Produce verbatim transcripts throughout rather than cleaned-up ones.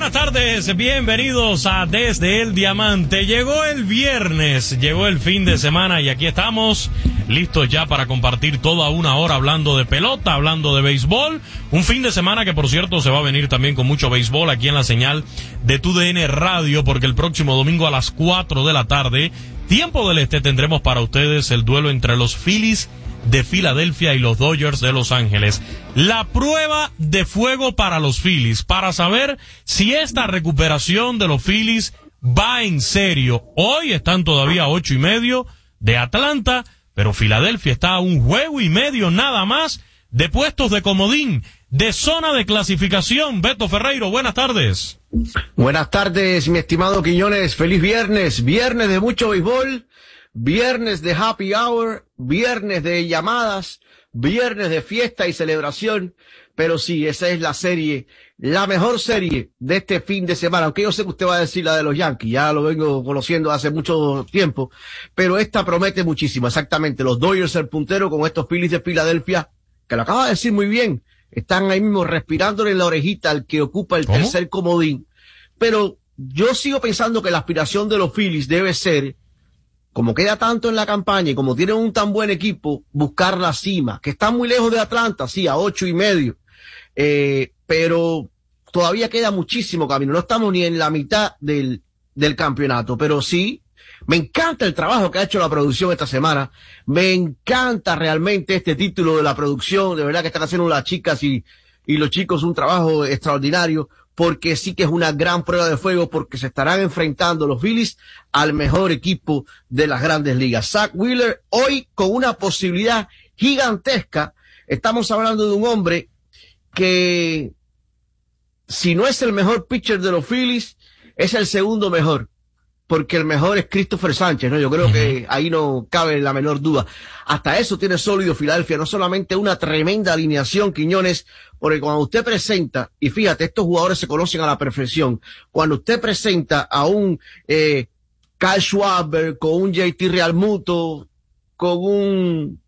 Buenas tardes, bienvenidos a Desde el Diamante. Llegó el viernes, llegó el fin de semana y aquí estamos listos ya para compartir toda una hora hablando de pelota, hablando de béisbol. Un fin de semana que, por cierto, se va a venir también con mucho béisbol aquí en la señal de T U D N Radio, porque el próximo domingo a las cuatro de la tarde, tiempo del este, tendremos para ustedes el duelo entre los Phillies de Filadelfia y los Dodgers de Los Ángeles. La prueba de fuego para los Phillies, para saber si esta recuperación de los Phillies va en serio. Hoy están todavía a ocho y medio de Atlanta, pero Filadelfia está a un juego y medio nada más de puestos de comodín, de zona de clasificación. Beto Ferreiro, buenas tardes. Buenas tardes, mi estimado Quiñones. Feliz viernes, viernes de mucho béisbol. Viernes de happy hour, viernes de llamadas, viernes de fiesta y celebración, pero sí, esa es la serie, la mejor serie de este fin de semana, aunque yo sé que usted va a decir la de los Yankees, ya lo vengo conociendo hace mucho tiempo, pero esta promete muchísimo, exactamente, los Dodgers el puntero con estos Phillies de Filadelfia, que lo acaba de decir muy bien, están ahí mismo respirándole en la orejita al que ocupa el ¿Cómo? tercer comodín, pero yo sigo pensando que la aspiración de los Phillies debe ser, como queda tanto en la campaña y como tienen un tan buen equipo, buscar la cima, que están muy lejos de Atlanta, sí, a ocho y medio, eh, pero todavía queda muchísimo camino, no estamos ni en la mitad del, del campeonato, pero sí, me encanta el trabajo que ha hecho la producción esta semana, me encanta realmente este título de la producción, de verdad que están haciendo las chicas y, y los chicos un trabajo extraordinario, porque sí que es una gran prueba de fuego, porque se estarán enfrentando los Phillies al mejor equipo de las grandes ligas. Zack Wheeler hoy con una posibilidad gigantesca. Estamos hablando de un hombre que, si no es el mejor pitcher de los Phillies, es el segundo mejor, porque el mejor es Christopher Sánchez, ¿no? Yo creo que ahí no cabe la menor duda. Hasta eso tiene sólido Filadelfia, no solamente una tremenda alineación, Quiñones, porque cuando usted presenta, y fíjate, estos jugadores se conocen a la perfección, cuando usted presenta a un eh, Kyle Schwarber, con un J T Realmuto, con un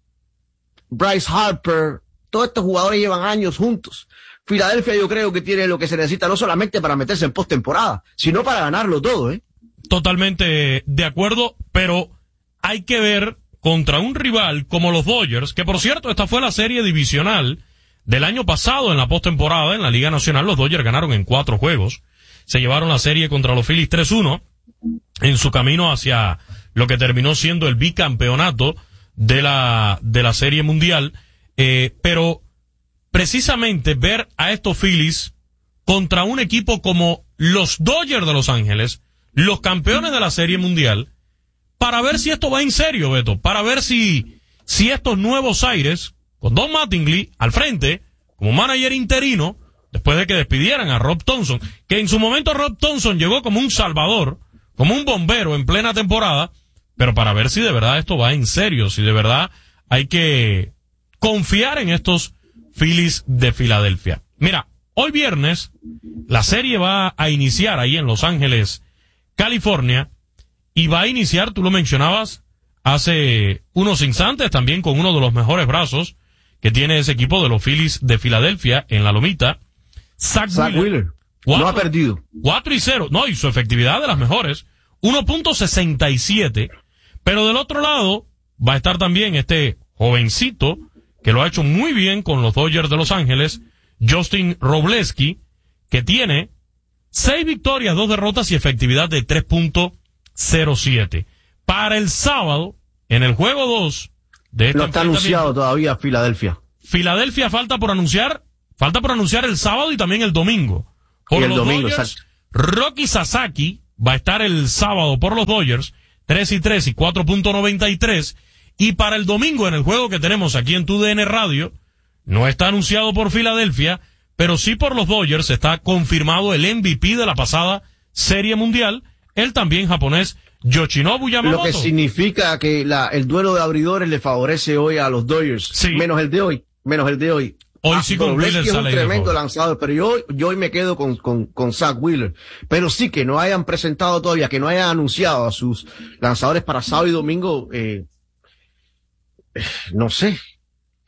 Bryce Harper, todos estos jugadores llevan años juntos. Filadelfia yo creo que tiene lo que se necesita, no solamente para meterse en postemporada, sino para ganarlo todo, ¿eh? Totalmente de acuerdo, pero hay que ver contra un rival como los Dodgers, que por cierto, esta fue la serie divisional del año pasado en la postemporada en la Liga Nacional. Los Dodgers ganaron en cuatro juegos, se llevaron la serie contra los Phillies tres uno en su camino hacia lo que terminó siendo el bicampeonato de la de la Serie Mundial, eh, pero precisamente ver a estos Phillies contra un equipo como los Dodgers de Los Ángeles, los campeones de la Serie Mundial, para ver si esto va en serio, Beto, para ver si, si estos nuevos aires, con Don Mattingly al frente, como manager interino, después de que despidieran a Rob Thomson, que en su momento Rob Thomson llegó como un salvador, como un bombero en plena temporada, pero para ver si de verdad esto va en serio, si de verdad hay que confiar en estos Phillies de Filadelfia. Mira, hoy viernes, la serie va a iniciar ahí en Los Ángeles, California, y va a iniciar, tú lo mencionabas hace unos instantes, también con uno de los mejores brazos que tiene ese equipo de los Phillies de Filadelfia en la lomita, Zack, Zack Wheeler. Wheeler. Cuatro, no ha perdido. cuatro y cero, no, y su efectividad de las mejores, uno punto sesenta y siete, pero del otro lado va a estar también este jovencito que lo ha hecho muy bien con los Dodgers de Los Ángeles, Justin Robleski, que tiene seis victorias, dos derrotas y efectividad de tres punto cero siete. Para el sábado, en el juego dos de este No está anunciado todavía Filadelfia. Filadelfia falta por anunciar, falta por anunciar el sábado y también el domingo. Por Y el los domingo, Dodgers, exacto. Rocky Sasaki va a estar el sábado por los Dodgers, tres y tres y cuatro punto noventa y tres. Y para el domingo, en el juego que tenemos aquí en T U D N Radio, no está anunciado por Filadelfia, pero sí por los Dodgers está confirmado el M V P de la pasada Serie Mundial, el también japonés Yoshinobu Yamamoto. Lo que significa que la, el duelo de abridores le favorece hoy a los Dodgers. Sí. Menos el de hoy. Menos el de hoy. Hoy Ah, sí con Robleski Wheeler es un sale tremendo mejor. lanzador, pero yo, yo hoy me quedo con, con, con Zack Wheeler. Pero sí que no hayan presentado todavía, que no hayan anunciado a sus lanzadores para sábado y domingo, eh, no sé.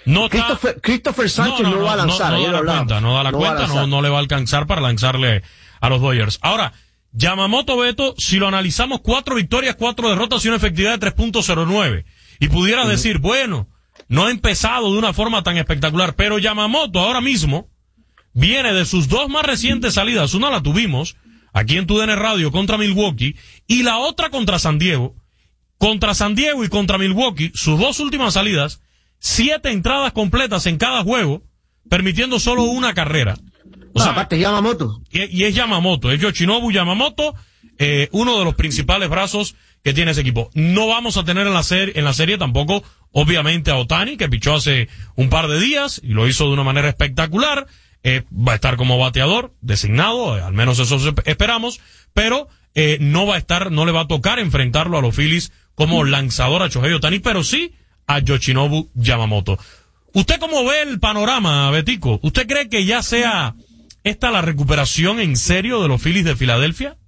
No está, Christopher, Christopher Sánchez no, no, no va a lanzar. No, no, no da la cuenta, no da la no cuenta, no, no le va a alcanzar para lanzarle a los Dodgers. Ahora, Yamamoto, Beto, si lo analizamos, cuatro victorias, cuatro derrotas y una efectividad de tres punto cero nueve. Y pudieras uh-huh. decir, bueno, no ha empezado de una forma tan espectacular, pero Yamamoto ahora mismo viene de sus dos más recientes salidas. Una la tuvimos aquí en Tu D N Radio contra Milwaukee y la otra contra San Diego. Contra San Diego y contra Milwaukee, sus dos últimas salidas, siete entradas completas en cada juego, permitiendo solo una carrera. O no, sea, aparte es Yamamoto. Y, y es Yamamoto, es Yoshinobu Yamamoto, eh, uno de los principales brazos que tiene ese equipo. No vamos a tener en la serie, en la serie tampoco, obviamente, a Ohtani, que pichó hace un par de días y lo hizo de una manera espectacular. Eh, va a estar como bateador designado, eh, al menos eso esperamos, pero eh, no va a estar, no le va a tocar enfrentarlo a los Phillies como lanzador a Shohei Ohtani, pero sí a Yoshinobu Yamamoto. ¿Usted cómo ve el panorama, Betico? ¿Usted cree que ya sea esta la recuperación en serio de los Phillies de Filadelfia?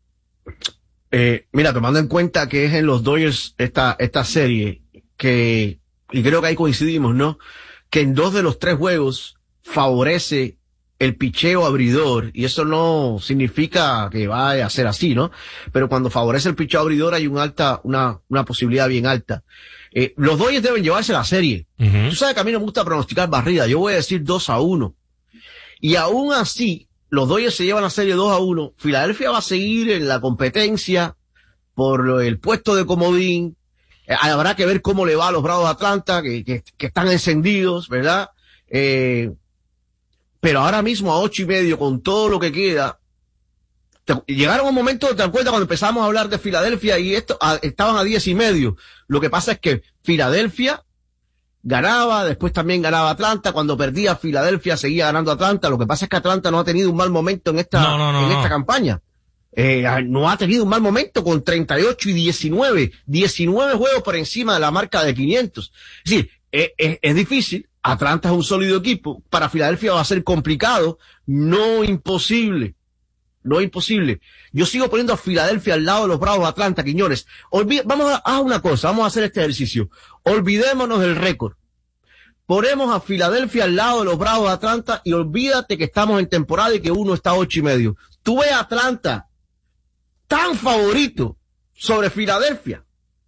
Eh, mira, tomando en cuenta que es en los Dodgers esta, esta serie, que, y creo que ahí coincidimos, ¿no? Que en dos de los tres juegos favorece el picheo abridor, y eso no significa que vaya a ser así, ¿no? Pero cuando favorece el picheo abridor hay un alta, una, una posibilidad bien alta. Eh, los Dodgers deben llevarse la serie. Uh-huh. Tú sabes que a mí no me gusta pronosticar barrida, yo voy a decir dos a uno. Y aún así, los Dodgers se llevan la serie dos a uno. Filadelfia va a seguir en la competencia por el puesto de comodín. Eh, habrá que ver cómo le va a los Bravos de Atlanta, que, que, que están encendidos, ¿verdad? Eh, pero ahora mismo a ocho y medio, con todo lo que queda, te, llegaron un momento, ¿te acuerdas cuando empezamos a hablar de Filadelfia y esto, a, estaban a diez y medio? Lo que pasa es que Filadelfia ganaba, después también ganaba Atlanta, cuando perdía Filadelfia seguía ganando Atlanta. Lo que pasa es que Atlanta no ha tenido un mal momento en esta, no, no, no, en esta no. campaña. Eh, no ha tenido un mal momento con treinta y ocho y diecinueve, diecinueve juegos por encima de la marca de quinientos. Es decir, es, es, es difícil. Atlanta es un sólido equipo. Para Filadelfia va a ser complicado, no imposible. No imposible. Yo sigo poniendo a Filadelfia al lado de los Bravos de Atlanta, Quiñones. Olvid- vamos a hacer una cosa, vamos a hacer este ejercicio. Olvidémonos del récord. Ponemos a Filadelfia al lado de los Bravos de Atlanta y olvídate que estamos en temporada y que uno está a ocho y medio. Tú ves a Atlanta tan favorito sobre Filadelfia.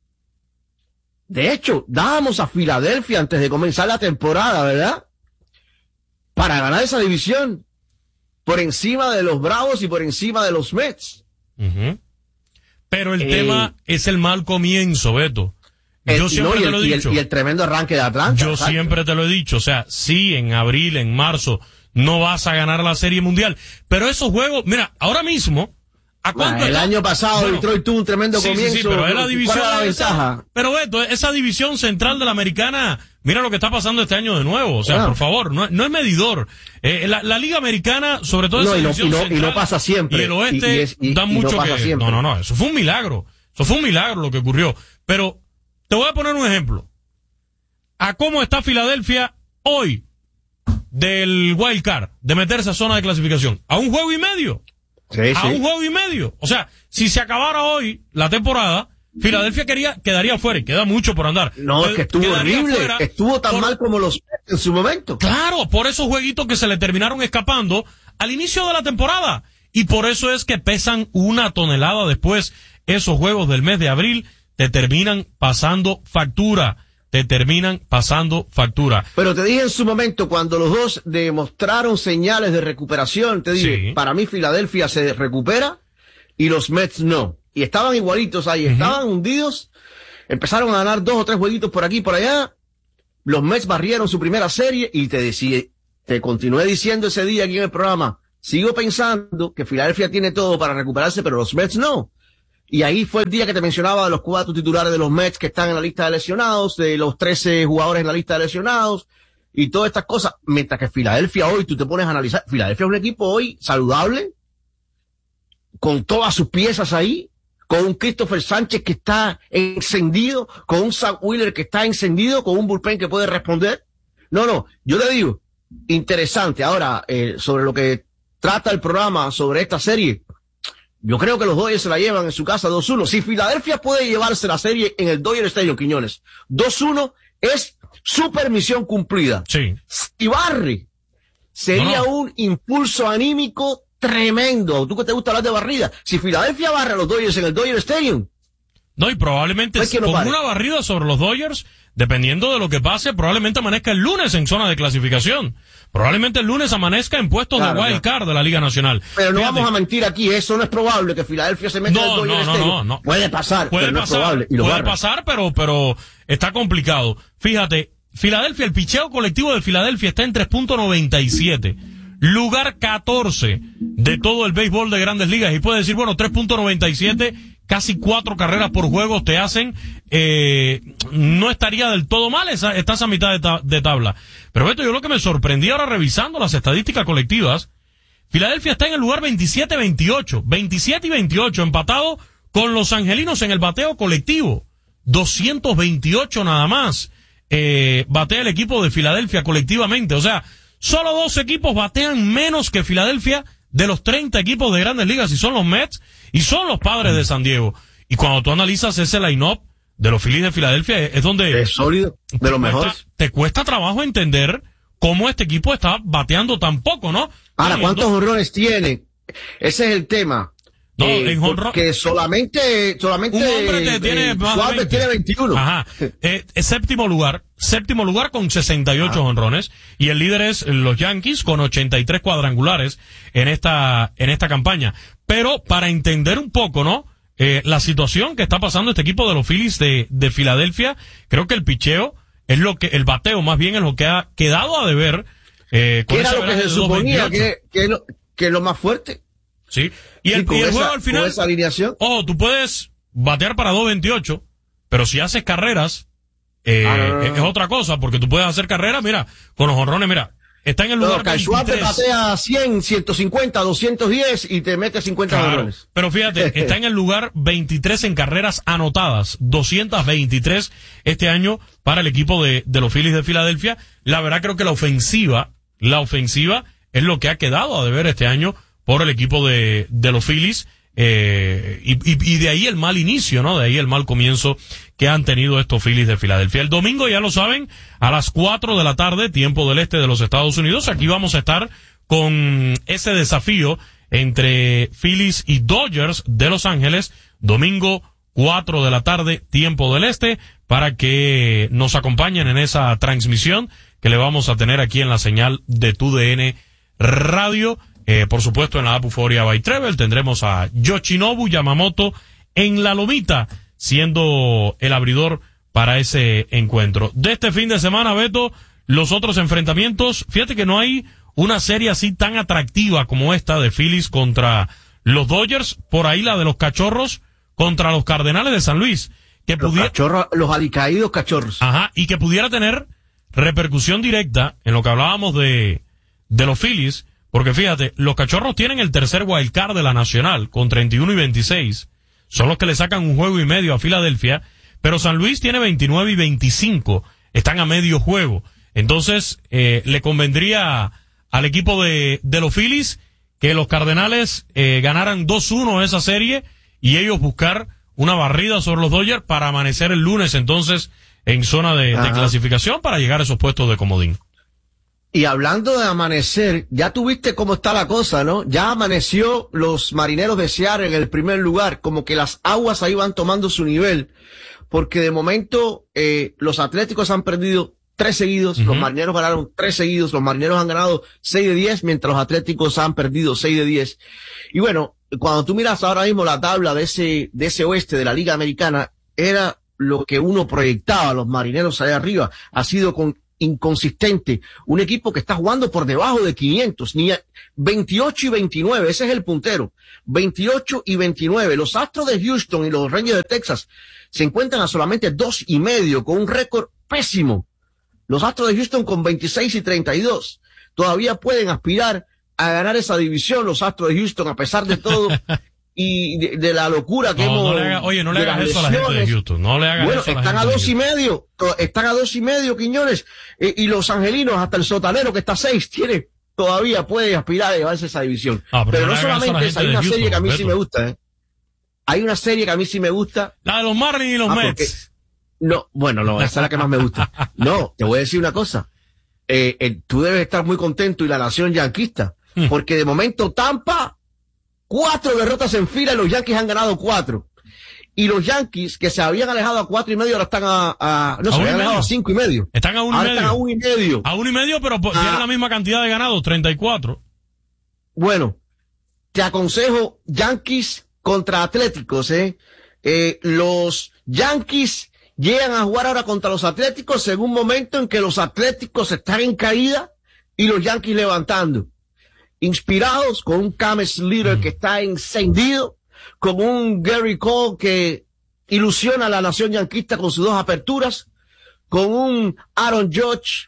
De hecho, dábamos a Filadelfia antes de comenzar la temporada, ¿verdad? Para ganar esa división. Por encima de los Bravos y por encima de los Mets. Uh-huh. Pero el eh, tema es el mal comienzo, Beto. Yo el, siempre no, y, te el, lo he y, dicho. el, y el tremendo arranque de Atlanta. Yo exacto. siempre te lo he dicho. O sea, sí, en abril, en marzo, no vas a ganar la Serie Mundial. Pero esos juegos, mira, ahora mismo, ¿a cuánto nah, el está? año pasado bueno, Detroit tuvo un tremendo sí, comienzo. Sí, sí, pero es la división. ¿Cuál era la ventaja? Esa, pero Beto, esa división central de la americana, mira lo que está pasando este año de nuevo. O sea, bueno. por favor, no, no es medidor. Eh, la, la Liga Americana, sobre todo No, esa y, no, división y, no, central, y no pasa siempre. Y el oeste y, y es, y, dan y mucho no pasa que... siempre. No, no, no, eso fue un milagro. Eso fue un milagro lo que ocurrió. Pero te voy a poner un ejemplo. A cómo está Filadelfia hoy del wild card, de meterse a zona de clasificación. A un juego y medio. Sí, a sí. un juego y medio. O sea, si se acabara hoy la temporada, Filadelfia quería, quedaría fuera y queda mucho por andar. No, es que estuvo Quedaría horrible. fuera Estuvo tan por, mal como los en su momento. Claro, por esos jueguitos que se le terminaron escapando al inicio de la temporada. Y por eso es que pesan una tonelada después. Esos juegos del mes de abril te terminan pasando factura. Te terminan pasando factura. Pero te dije en su momento, cuando los dos demostraron señales de recuperación, te dije, Sí. para mí Filadelfia se recupera y los Mets no. Y estaban igualitos ahí, uh-huh. estaban hundidos, empezaron a ganar dos o tres jueguitos por aquí y por allá. Los Mets barrieron su primera serie y te decía, te continué diciendo ese día aquí en el programa, sigo pensando que Filadelfia tiene todo para recuperarse, pero los Mets no. Y ahí fue el día que te mencionaba de los cuatro titulares de los Mets que están en la lista de lesionados, de los trece jugadores en la lista de lesionados, y todas estas cosas. Mientras que Filadelfia hoy, tú te pones a analizar, Filadelfia es un equipo hoy saludable, con todas sus piezas ahí, con un Christopher Sánchez que está encendido, con un Zach Wheeler que está encendido, con un bullpen que puede responder. No, no, yo te digo, interesante. Ahora, eh, sobre lo que trata el programa, sobre esta serie, yo creo que los Dodgers se la llevan en su casa dos uno. Si Filadelfia puede llevarse la serie en el Dodger Stadium, Quiñones, dos uno es super misión cumplida. Sí. Si barre, sería no, no. un impulso anímico tremendo. Tú que te gusta hablar de barrida. Si Filadelfia barre a los Dodgers en el Dodger Stadium. No, y probablemente no con una barrida sobre los Dodgers, dependiendo de lo que pase, probablemente amanezca el lunes en zona de clasificación. Probablemente el lunes amanezca en puestos claro, de wild card de la Liga Nacional. Pero no Fíjate. vamos a mentir aquí, eso no es probable que Filadelfia se meta no, en el Dodger no, Stadium. No, no, no. Puede pasar, puede pero pasar, no es probable. Y lo puede barra. pasar, pero, pero está complicado. Fíjate, Filadelfia, el picheo colectivo de Filadelfia está en tres punto noventa y siete. Lugar catorce de todo el béisbol de Grandes Ligas. Y puede decir, bueno, tres punto noventa y siete, casi cuatro carreras por juego te hacen, eh, no estaría del todo mal, esa, estás a mitad de, ta- de tabla. Pero Beto, yo lo que me sorprendí ahora revisando las estadísticas colectivas, Filadelfia está en el lugar veintisiete veintiocho, veintisiete y veintiocho, empatado con los angelinos en el bateo colectivo. doscientos veintiocho nada más, eh, batea el equipo de Filadelfia colectivamente. O sea, solo dos equipos batean menos que Filadelfia de los treinta equipos de Grandes Ligas, y son los Mets y son los Padres de San Diego. Y cuando tú analizas ese line-up de los Phillies de Filadelfia, es donde... Es sólido, de los mejores. Te cuesta trabajo entender cómo este equipo está bateando tan poco, ¿no? Ahora, ¿cuántos jonrones tiene? Ese es el tema. No, eh, en jonrón... Que solamente, solamente... Un hombre que tiene eh, más de veinte. tiene veintiuno. Ajá. Eh, séptimo lugar. Séptimo lugar con sesenta y ocho jonrones. Y el líder es los Yankees con ochenta y tres cuadrangulares en esta, en esta campaña. Pero para entender un poco, ¿no? Eh, la situación que está pasando este equipo de los Phillies de, de Filadelfia, creo que el picheo es lo que, el bateo más bien es lo que ha quedado a deber, eh, con ¿Qué era lo que se suponía que, que, lo, que es lo más fuerte? Sí. Y el, sí, y el esa, juego al final. Con esa alineación. Ojo, tú puedes batear para dos veintiocho, pero si haces carreras, eh, ah, no, no, no. es otra cosa, porque tú puedes hacer carreras, mira, con los jonrones, mira, está en el lugar no, Casual te batea cien, ciento cincuenta, doscientos diez y te mete cincuenta claro, jonrones. Pero fíjate, está en el lugar veintitrés en carreras anotadas, doscientos veintitrés este año para el equipo de, de los Phillies de Filadelfia. La verdad creo que la ofensiva, la ofensiva es lo que ha quedado a deber este año por el equipo de, de los Phillies, eh, y, y, y de ahí el mal inicio, ¿no? De ahí el mal comienzo que han tenido estos Phillies de Filadelfia. El domingo, ya lo saben, a las cuatro de la tarde, tiempo del este de los Estados Unidos, aquí vamos a estar con ese desafío entre Phillies y Dodgers de Los Ángeles, domingo cuatro de la tarde, tiempo del este, para que nos acompañen en esa transmisión que le vamos a tener aquí en la señal de Tu D N Radio. Eh, por supuesto, en la app Euphoria by Treble tendremos a Yoshinobu Yamamoto en la lomita, siendo el abridor para ese encuentro. De este fin de semana, Beto, los otros enfrentamientos, fíjate que no hay una serie así tan atractiva como esta de Phillies contra los Dodgers, por ahí la de los Cachorros contra los Cardenales de San Luis, que los pudiera... cachorros, los alicaídos Cachorros. Ajá, y que pudiera tener repercusión directa en lo que hablábamos de, de los Phillies. Porque fíjate, los Cachorros tienen el tercer wild card de la Nacional con treinta y uno y veintiséis. Son los que le sacan un juego y medio a Filadelfia. Pero San Luis tiene veintinueve y veinticinco. Están a medio juego. Entonces, eh, le convendría al equipo de, de los Phillies que los Cardenales eh, ganaran dos uno esa serie y ellos buscar una barrida sobre los Dodgers para amanecer el lunes entonces en zona de, de clasificación para llegar a esos puestos de comodín. Y hablando de amanecer, ya tuviste cómo está la cosa, ¿no? Ya amaneció los Marineros de Seattle en el primer lugar, como que las aguas ahí van tomando su nivel, porque de momento eh, los Atléticos han perdido tres seguidos, uh-huh. Los Marineros ganaron tres seguidos, los Marineros han ganado seis de diez, mientras los Atléticos han perdido seis de diez. Y bueno, cuando tú miras ahora mismo la tabla de ese, de ese oeste de la Liga Americana, era lo que uno proyectaba, los Marineros allá arriba, ha sido con inconsistente, un equipo que está jugando por debajo de quinientos, ni a veintiocho y veintinueve, ese es el puntero, veintiocho y veintinueve. Los Astros de Houston y los Rangers de Texas se encuentran a solamente dos y medio, con un récord pésimo. Los Astros de Houston con veintiséis y treinta y dos, todavía pueden aspirar a ganar esa división, los Astros de Houston, a pesar de todo, y de, de la locura que no, hemos... No le haga, oye, no le hagas eso a la gente de Houston, no le hagas bueno, eso a la están gente a dos y medio, están a dos y medio, Quiñones, eh, y los angelinos, hasta el sotanero que está a seis, tiene, todavía puede aspirar a llevarse esa división. Ah, pero pero no, no solamente esa, hay una Houston, serie que a mí Beto. sí me gusta, ¿eh? Hay una serie que a mí sí me gusta. La de los Marlins y los ah, Mets. No, bueno, no, esa es la que más me gusta. No, te voy a decir una cosa. Eh, eh, tú debes estar muy contento y la nación yanquista, porque de momento Tampa, cuatro derrotas en fila y los Yankees han ganado cuatro. Y los Yankees, que se habían alejado a cuatro y medio, ahora están a, a no, a se habían alejado a cinco y medio. Están a uno ahora y medio. Están a uno y medio. A uno y medio, pero ah, tienen la misma cantidad de ganados, treinta y cuatro. Bueno, te aconsejo Yankees contra Atléticos, eh. eh los Yankees llegan a jugar ahora contra los Atléticos en un momento en que los Atléticos están en caída y los Yankees levantando. Inspirados con un Cam Slater mm. que está encendido, con un Gary Cole que ilusiona a la nación yanquista con sus dos aperturas, con un Aaron Judge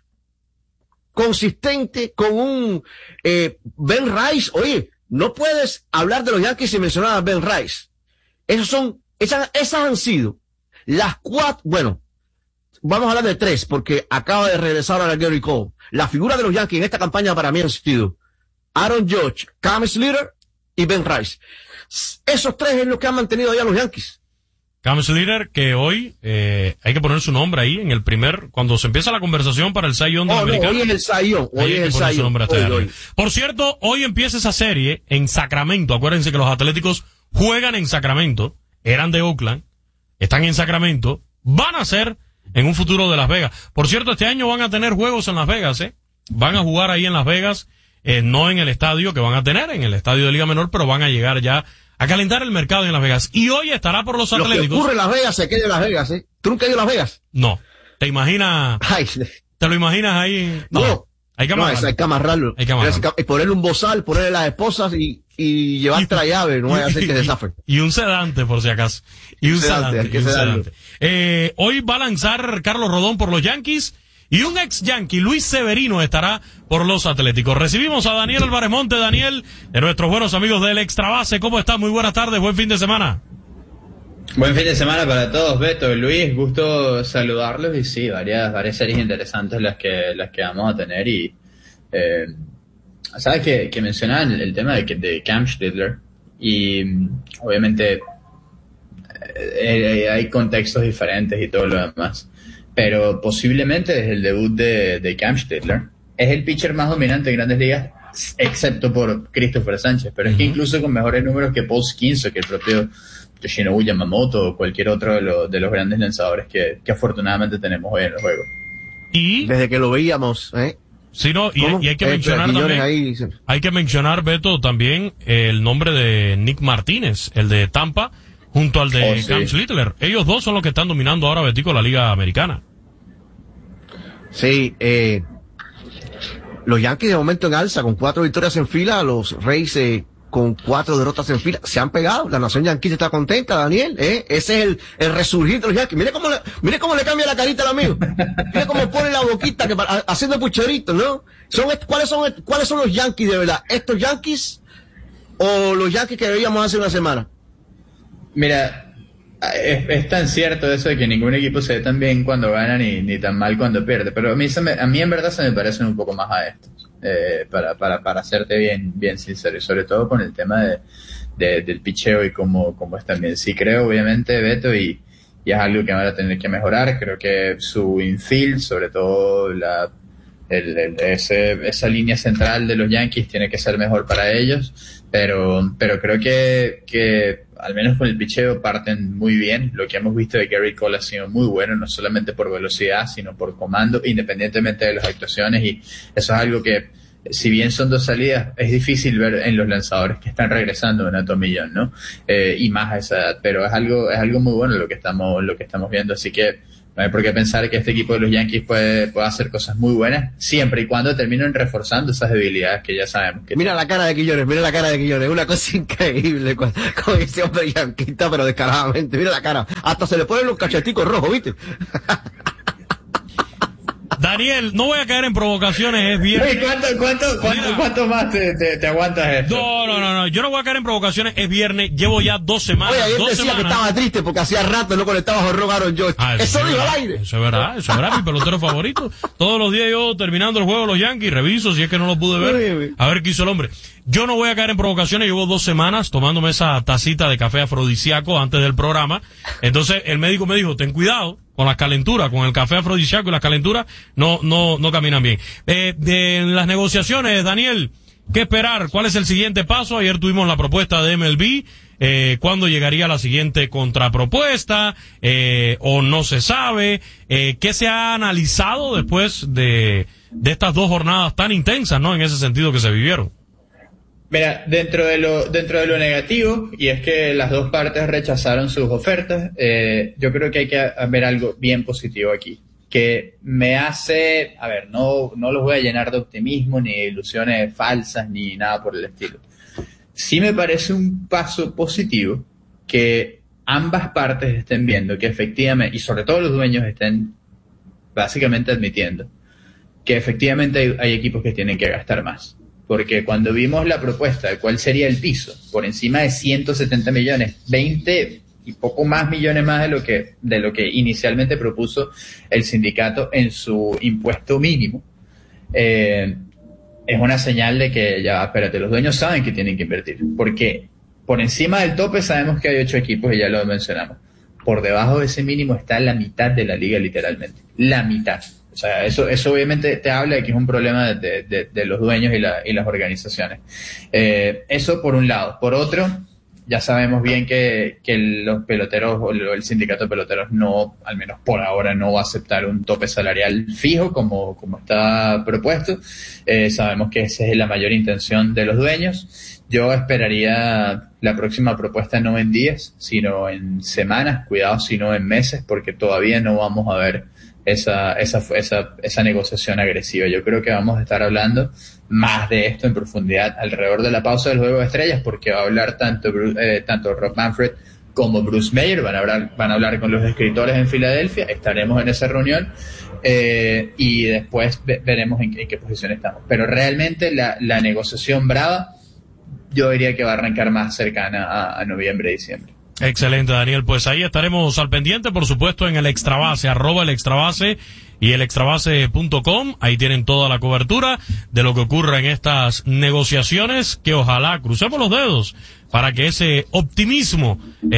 consistente, con un eh, Ben Rice. Oye, no puedes hablar de los Yankees sin mencionar a Ben Rice. Esos son, esas, esas han sido las cuatro, bueno, vamos a hablar de tres, porque acaba de regresar a Gary Cole. La figura de los Yankees en esta campaña para mí han sido Aaron Judge, Cam Slater y Ben Rice. Esos tres es lo que han mantenido allá los Yankees. Cam Slater, que hoy eh, hay que poner su nombre ahí en el primer, cuando se empieza la conversación para el Cy Young de oh, la no, Americana. Hoy es el Cy Young, hoy es el Cy Young. Hoy, hoy. Por cierto, hoy empieza esa serie en Sacramento. Acuérdense que los Atléticos juegan en Sacramento, eran de Oakland, están en Sacramento, van a ser en un futuro de Las Vegas. Por cierto, este año van a tener juegos en Las Vegas, ¿eh? Van a jugar ahí en Las Vegas, eh, no en el estadio que van a tener, en el estadio de Liga Menor, pero van a llegar ya a calentar el mercado en Las Vegas. Y hoy estará por los Atléticos. Lo que ocurre en Las Vegas se queda en Las Vegas, ¿eh? ¿Tú nunca has ido a Las Vegas? No. ¿Te imaginas? Ay. ¿Te lo imaginas ahí? No. no. Hay que amarrarlo. No, hay que amarrarlo. Hay que amarrarlo. Y ponerle un bozal, ponerle las esposas y, y llevarte la llave, no vaya a hacer que se zafen. Y un sedante, por si acaso. Y un, un sedante. sedante, y un sedante. Eh, hoy va a lanzar Carlos Rodón por los Yankees y un ex Yankee, Luis Severino, estará por los Atléticos. Recibimos a Daniel Álvarez Monte. Daniel, de nuestros buenos amigos del Extra Base. ¿Cómo estás? Muy buenas tardes, buen fin de semana. Buen fin de semana para todos, Beto, Luis, gusto saludarlos y sí, varias, varias series interesantes las que, las que vamos a tener y, eh, sabes que, que mencionaban el, el tema de, de Cam Stidler y obviamente eh, hay contextos diferentes y todo lo demás, pero posiblemente desde el debut de, de Cam Stidler es el pitcher más dominante en Grandes Ligas, excepto por Christopher Sánchez, pero es que incluso con mejores números que Paul Skeens, que el propio Yoshinobu Yamamoto o cualquier otro de, lo, de los grandes lanzadores que, que afortunadamente tenemos hoy en el juego. Y desde que lo veíamos, ¿eh? Sí, no, y, y hay que eh, mencionar también, ahí, sí. hay que mencionar, Beto, también el nombre de Nick Martínez, el de Tampa, junto al de oh, sí. Cam Slater. Ellos dos son los que están dominando ahora, Betico, la Liga Americana. Sí, eh, los Yankees de momento en alza, con cuatro victorias en fila, los Rays eh, con cuatro derrotas en fila, se han pegado, la nación yanquista está contenta, Daniel, ¿eh? Ese es el, el resurgir de los Yankees. Mire cómo le, mire cómo le cambia la carita al amigo, mire cómo pone la boquita, que para, haciendo pucheritos, ¿no? Son, ¿cuáles son, cuáles son los Yankees de verdad? ¿Estos Yankees o los Yankees que veíamos hace una semana? Mira, es, es tan cierto eso de que ningún equipo se ve tan bien cuando gana ni, ni tan mal cuando pierde, pero a mí, se me, a mí en verdad se me parecen un poco más a estos. Eh, para, para, para hacerte bien, bien sincero, y sobre todo con el tema de, de, del picheo y cómo, cómo están bien. Sí creo, obviamente, Beto, y, y es algo que van a tener que mejorar. Creo que su infield, sobre todo la, el, el, ese, esa línea central de los Yankees tiene que ser mejor para ellos, pero, pero creo que, que al menos con el picheo parten muy bien. Lo que hemos visto de Gary Cole ha sido muy bueno, no solamente por velocidad, sino por comando, independientemente de las actuaciones, y eso es algo que, si bien son dos salidas, es difícil ver en los lanzadores que están regresando de Nato Millón, ¿no? Eh, y más a esa edad, pero es algo, es algo muy bueno lo que estamos, lo que estamos viendo, así que no hay por qué pensar que este equipo de los Yankees puede, puede hacer cosas muy buenas, siempre y cuando terminen reforzando esas debilidades que ya sabemos que mira tienen. La cara de Quillones, mira la cara de Quillones, una cosa increíble con, con ese hombre yanquista, pero descaradamente, mira la cara, hasta se le ponen los cacheticos rojos, ¿viste? Daniel, no voy a caer en provocaciones, es viernes. ¿Cuánto, cuánto, cuánto, cuánto más te, te, te aguantas esto? No, no, no, no, yo no voy a caer en provocaciones, es viernes, llevo ya dos semanas. Oye, ayer dos decía semanas. que estaba triste porque hacía rato no conectaba Jorrón Aaron George. Ah, eso eso dijo al aire. Eso es verdad, eso es verdad, mi pelotero favorito. Todos los días yo terminando el juego de los Yankees, reviso si es que no lo pude ver, a ver qué hizo el hombre. Yo no voy a caer en provocaciones, llevo dos semanas tomándome esa tacita de café afrodisíaco antes del programa. Entonces el médico me dijo, ten cuidado con las calenturas, con el café afrodisíaco y las calenturas no, no, no caminan bien. Eh, de las negociaciones, Daniel, ¿qué esperar? ¿Cuál es el siguiente paso? Ayer tuvimos la propuesta de M L B. Eh, ¿Cuándo llegaría la siguiente contrapropuesta? Eh, ¿O no se sabe? Eh, ¿Qué se ha analizado después de, de estas dos jornadas tan intensas, ¿no? En ese sentido que se vivieron. Mira, dentro de lo, dentro de lo negativo, y es que las dos partes rechazaron sus ofertas, eh, yo creo que hay que ver algo bien positivo aquí. Que me hace, a ver, no, no los voy a llenar de optimismo, ni de ilusiones falsas, ni nada por el estilo. Sí me parece un paso positivo que ambas partes estén viendo que efectivamente, y sobre todo los dueños estén básicamente admitiendo que efectivamente hay, hay equipos que tienen que gastar más. Porque cuando vimos la propuesta de cuál sería el piso, por encima de ciento setenta millones, veinte y poco más millones más de lo que, de lo que inicialmente propuso el sindicato en su impuesto mínimo, eh, es una señal de que ya, espérate, los dueños saben que tienen que invertir, porque por encima del tope sabemos que hay ocho equipos y ya lo mencionamos. Por debajo de ese mínimo está la mitad de la liga literalmente, la mitad. O sea, eso, eso obviamente te habla de que es un problema de, de, de los dueños y, la, y las organizaciones. Eh, eso por un lado. Por otro, ya sabemos bien que, que los peloteros o el sindicato de peloteros no, al menos por ahora, no va a aceptar un tope salarial fijo como, como está propuesto. Eh, sabemos que esa es la mayor intención de los dueños. Yo esperaría la próxima propuesta no en días, sino en semanas, cuidado si no en meses, porque todavía no vamos a ver esa, esa, esa, esa negociación agresiva. Yo creo que vamos a estar hablando más de esto en profundidad alrededor de la pausa del Juego de Estrellas, porque va a hablar tanto, eh, tanto Rob Manfred como Bruce Mayer, van a hablar, van a hablar con los escritores en Filadelfia, estaremos en esa reunión, eh, y después ve, veremos en, en qué posición estamos. Pero realmente la, la negociación brava, yo diría que va a arrancar más cercana a, a noviembre, diciembre. Excelente, Daniel. Pues ahí estaremos al pendiente, por supuesto, en el Extrabase, arroba el Extrabase y el extrabase punto com. Ahí tienen toda la cobertura de lo que ocurra en estas negociaciones, que ojalá crucemos los dedos para que ese optimismo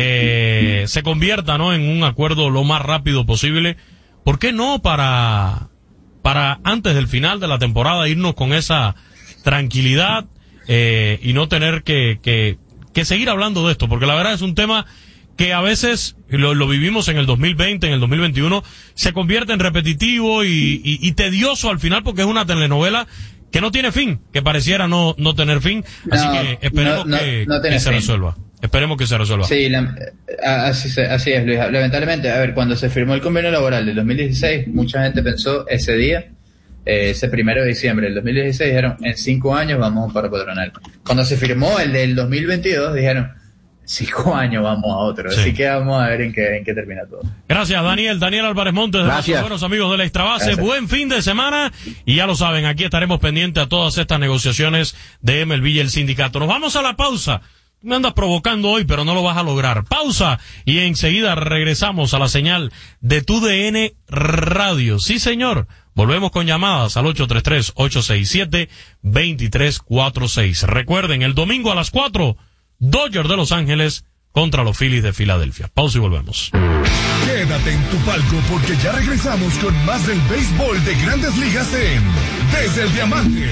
eh, se convierta, ¿no?, en un acuerdo lo más rápido posible. ¿Por qué no para, para antes del final de la temporada irnos con esa tranquilidad eh, y no tener que, que que seguir hablando de esto? Porque la verdad es un tema que a veces lo, lo vivimos en el dos mil veinte, en el dos mil veintiuno, se convierte en repetitivo y, y, y tedioso al final, porque es una telenovela que no tiene fin, que pareciera no, no tener fin. Así no, que esperemos no, que, no, no que se fin. resuelva. Esperemos que se resuelva. Sí, la, así, así es, Luis. Lamentablemente, a ver, cuando se firmó el convenio laboral del dos mil dieciséis, mucha gente pensó ese día, eh, ese primero de diciembre del dos mil dieciséis, dijeron, en cinco años vamos a un paro patronal. Cuando se firmó el del dos mil veintidós, dijeron, cinco años vamos a otro. Sí. Así que vamos a ver en qué, en qué termina todo. Gracias, Daniel. Daniel Álvarez Montes, de nuestros buenos amigos de la Extrabase. Gracias. Buen fin de semana. Y ya lo saben, aquí estaremos pendientes a todas estas negociaciones de M L B y el sindicato. Nos vamos a la pausa. Me andas provocando hoy, pero no lo vas a lograr. Pausa y enseguida regresamos a la señal de Tu D N Radio. Sí, señor. Volvemos con llamadas al ocho tres tres, ocho seis siete, dos tres cuatro seis. Recuerden, el domingo a las cuatro, Dodgers de Los Ángeles contra los Phillies de Filadelfia. Pausa y volvemos. Quédate en tu palco porque ya regresamos con más del béisbol de Grandes Ligas en Desde el Diamante.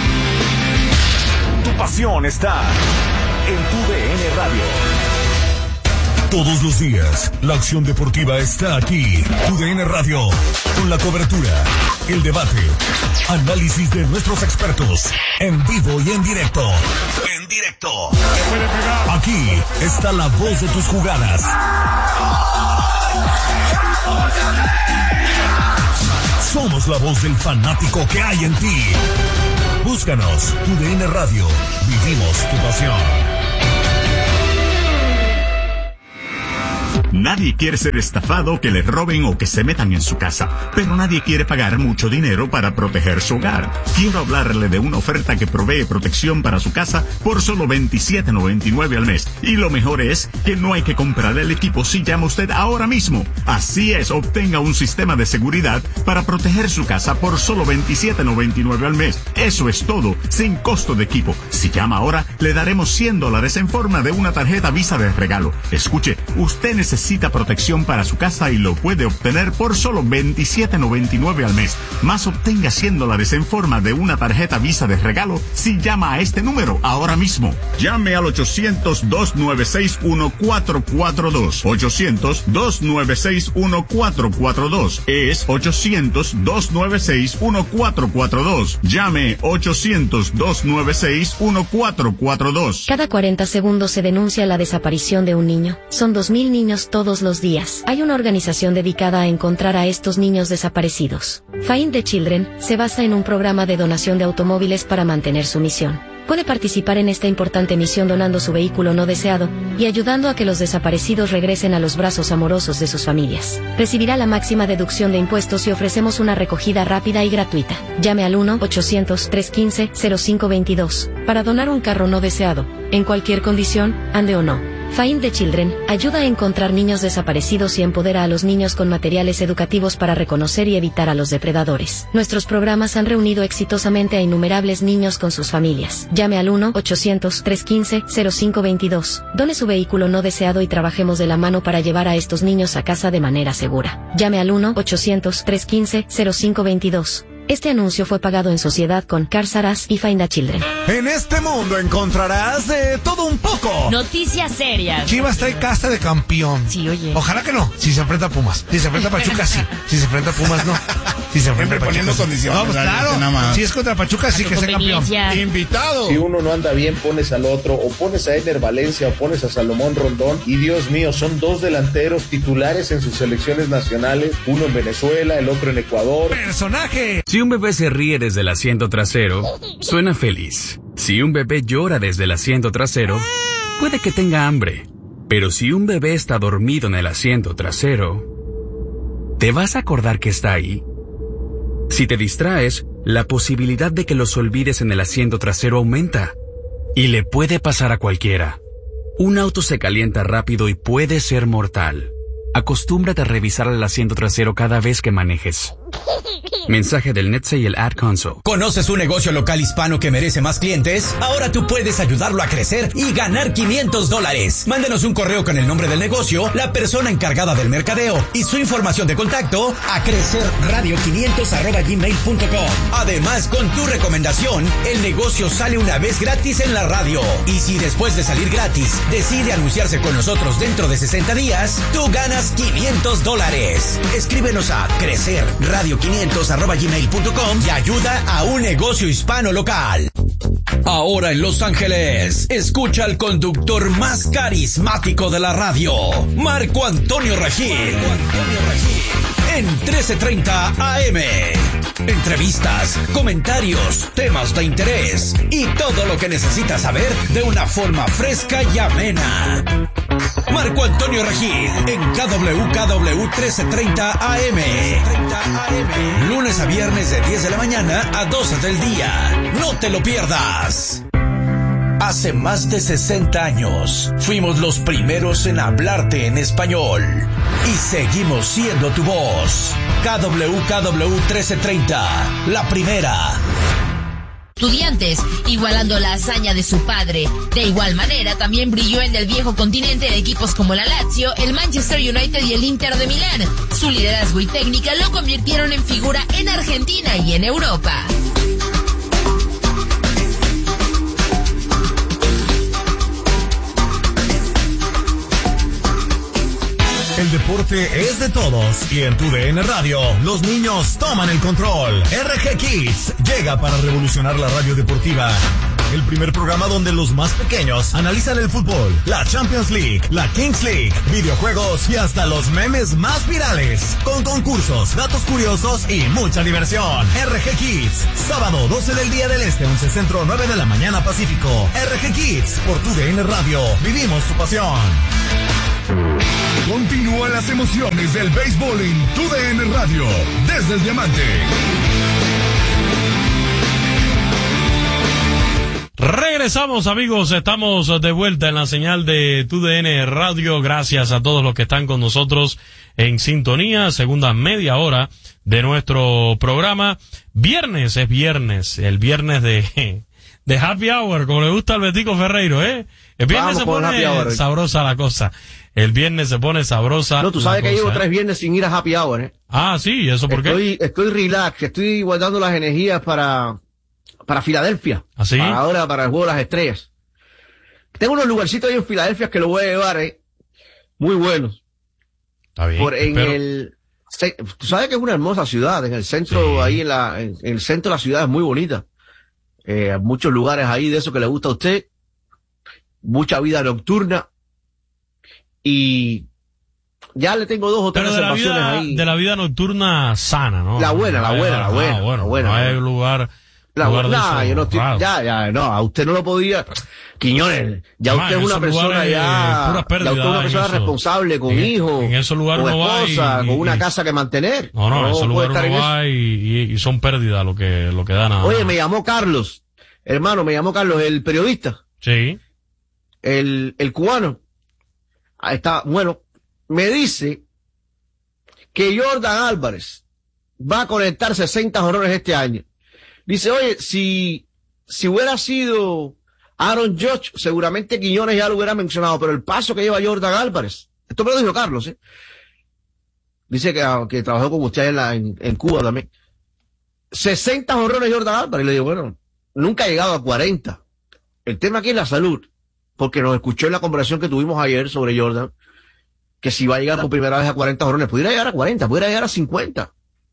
Tu pasión está en Tu D N Radio. Todos los días, la acción deportiva está aquí. Tu D N Radio, con la cobertura, el debate, análisis de nuestros expertos, en vivo y en directo. En directo. Aquí está la voz de tus jugadas. Somos la voz del fanático que hay en ti. Búscanos, Tu D N Radio. Vivimos tu pasión. Nadie quiere ser estafado, que le roben o que se metan en su casa, pero nadie quiere pagar mucho dinero para proteger su hogar. Quiero hablarle de una oferta que provee protección para su casa por solo veintisiete noventa y nueve al mes. Y lo mejor es que no hay que comprar el equipo si llama usted ahora mismo. Así es, obtenga un sistema de seguridad para proteger su casa por solo veintisiete noventa y nueve al mes. Eso es todo, sin costo de equipo. Si llama ahora, le daremos cien dólares en forma de una tarjeta Visa de regalo. Escuche, usted necesita protección para su casa y lo puede obtener por solo veintisiete noventa y nueve al mes. Más obtenga cien dólares en forma de una tarjeta Visa de regalo si llama a este número ahora mismo. Llame al ochocientos, dos nueve seis, uno cuatro cuatro dos. ochocientos, dos nueve seis, uno cuatro cuatro dos. Es ochocientos, dos nueve seis, uno cuatro cuatro dos. Llame ochocientos, dos nueve seis, uno cuatro cuatro dos. Cada cuarenta segundos se denuncia la desaparición de un niño. Son dos mil niños todos los días. Hay una organización dedicada a encontrar a estos niños desaparecidos. Find the Children se basa en un programa de donación de automóviles para mantener su misión. Puede participar en esta importante misión donando su vehículo no deseado y ayudando a que los desaparecidos regresen a los brazos amorosos de sus familias. Recibirá la máxima deducción de impuestos y ofrecemos una recogida rápida y gratuita. Llame al uno ochocientos, trescientos quince, cero cinco veintidós para donar un carro no deseado, en cualquier condición, ande o no. Find the Children ayuda a encontrar niños desaparecidos y empodera a los niños con materiales educativos para reconocer y evitar a los depredadores. Nuestros programas han reunido exitosamente a innumerables niños con sus familias. Llame al uno ochocientos, trescientos quince, cero cinco veintidós. Done su vehículo no deseado y trabajemos de la mano para llevar a estos niños a casa de manera segura. Llame al uno ochocientos, trescientos quince, cero cinco veintidós. Este anuncio fue pagado en sociedad con Cars R Us y Find a Children. En este mundo encontrarás de todo un poco. Noticias serias. Chivas trae casta de campeón. Sí, oye. Ojalá que no. Si se enfrenta a Pumas. Si se enfrenta a Pachuca, sí. Si se enfrenta a Pumas, no. Si se enfrenta a Pachuca, poniendo sí. condiciones. No, pues claro. Si es contra Pachuca, sí que sea campeón. Invitado. Si uno no anda bien, pones al otro. O pones a Ener Valencia o pones a Salomón Rondón. Y Dios mío, son dos delanteros titulares en sus selecciones nacionales. Uno en Venezuela, el otro en Ecuador. ¡Personaje! Si un bebé se ríe desde el asiento trasero, suena feliz. Si un bebé llora desde el asiento trasero, puede que tenga hambre. Pero si un bebé está dormido en el asiento trasero, ¿te vas a acordar que está ahí? Si te distraes, la posibilidad de que los olvides en el asiento trasero aumenta. Y le puede pasar a cualquiera. Un auto se calienta rápido y puede ser mortal. Acostúmbrate a revisar el asiento trasero cada vez que manejes. Mensaje del NetSay y el Ad Console. ¿Conoces un negocio local hispano que merece más clientes? Ahora tú puedes ayudarlo a crecer y ganar quinientos dólares. Mándenos un correo con el nombre del negocio, la persona encargada del mercadeo y su información de contacto a crecerradio quinientos arroba gmail punto com. Además, con tu recomendación, el negocio sale una vez gratis en la radio. Y si después de salir gratis, decide anunciarse con nosotros dentro de sesenta días, tú ganas quinientos dólares. Escríbenos a crecerradio quinientos arroba gmail punto com y ayuda a un negocio hispano local. Ahora en Los Ángeles, escucha al conductor más carismático de la radio, Marco Antonio Regil. Marco Antonio Regil. En trece treinta A M. Entrevistas, comentarios, temas de interés y todo lo que necesitas saber de una forma fresca y amena. Marco Antonio Regil en K W K W trece treinta A M. Lunes a viernes de diez de la mañana a doce del día. No te lo pierdas. Hace más de sesenta años, fuimos los primeros en hablarte en español. Y seguimos siendo tu voz. K W K W trece treinta, la primera. Estudiantes, igualando la hazaña de su padre. De igual manera, también brilló en el viejo continente en equipos como la Lazio, el Manchester United y el Inter de Milán. Su liderazgo y técnica lo convirtieron en figura en Argentina y en Europa. El deporte es de todos y en tu D N Radio los niños toman el control. R G Kids llega para revolucionar la radio deportiva. El primer programa donde los más pequeños analizan el fútbol, la Champions League, la Kings League, videojuegos y hasta los memes más virales. Con concursos, datos curiosos y mucha diversión. R G Kids, sábado doce del día del Este, once Centro, nueve de la mañana Pacífico. R G Kids, por tu D N Radio. Vivimos tu pasión. Continúan las emociones del béisbol en Tu D N Radio, desde el Diamante. Regresamos, amigos, estamos de vuelta en la señal de Tu D N Radio. Gracias a todos los que están con nosotros en sintonía, segunda media hora de nuestro programa. Viernes es viernes, el viernes de, de Happy Hour, como le gusta al Betico Ferreiro, ¿eh? El viernes Vamos se pone sabrosa la cosa. El viernes se pone sabrosa. No, tú sabes que cosa, llevo ¿eh? tres viernes sin ir a Happy Hour, ¿eh? Ah, sí, ¿y eso por qué? Estoy, estoy relax, estoy guardando las energías para, para Filadelfia. ¿Ah, sí? Para ahora, para el juego de las estrellas. Tengo unos lugarcitos ahí en Filadelfia que los voy a llevar, ¿eh? Muy buenos. Está bien. Por, en pero... el, tú sabes que es una hermosa ciudad, en el centro, sí. ahí en la, en, en el centro de la ciudad es muy bonita. Eh, muchos lugares ahí de eso que le gusta a usted. Mucha vida nocturna. Y ya le tengo dos o tres Pero de la reservaciones vida, ahí. de la vida nocturna sana, ¿no? La buena, la buena, la buena. Ah, bueno, la buena. No hay lugar. La lugar buena, de yo no estoy, raro. ya, ya, no, a usted no lo podía. Quiñones, ya Además, usted es en una esos persona lugares, ya, puras pérdidas ya usted es una en persona eso. responsable con En- hijos, en esos lugares con uno va esposa, y- con una y- casa que mantener. No, no, en esos puede lugares estar uno en va y, y, y son pérdidas lo que, lo que da nada. Oye, me llamó Carlos, hermano, me llamó Carlos, el periodista, Sí. el, el cubano. Ahí está, bueno, me dice que Jordan Álvarez va a conectar sesenta jonrones este año. Dice, oye, si, si hubiera sido Aaron Judge, seguramente Quiñones ya lo hubiera mencionado, pero el paso que lleva Jordan Álvarez, esto me lo dijo Carlos, ¿eh? Dice que, que trabajó con usted en, la, en, en Cuba también. sesenta jonrones Jordan Álvarez. Y le digo, bueno, nunca ha llegado a cuarenta. El tema aquí es la salud, porque nos escuchó en la conversación que tuvimos ayer sobre Jordan, que si va a llegar por primera vez a cuarenta jonrones, pudiera llegar a cuarenta, pudiera llegar a cincuenta.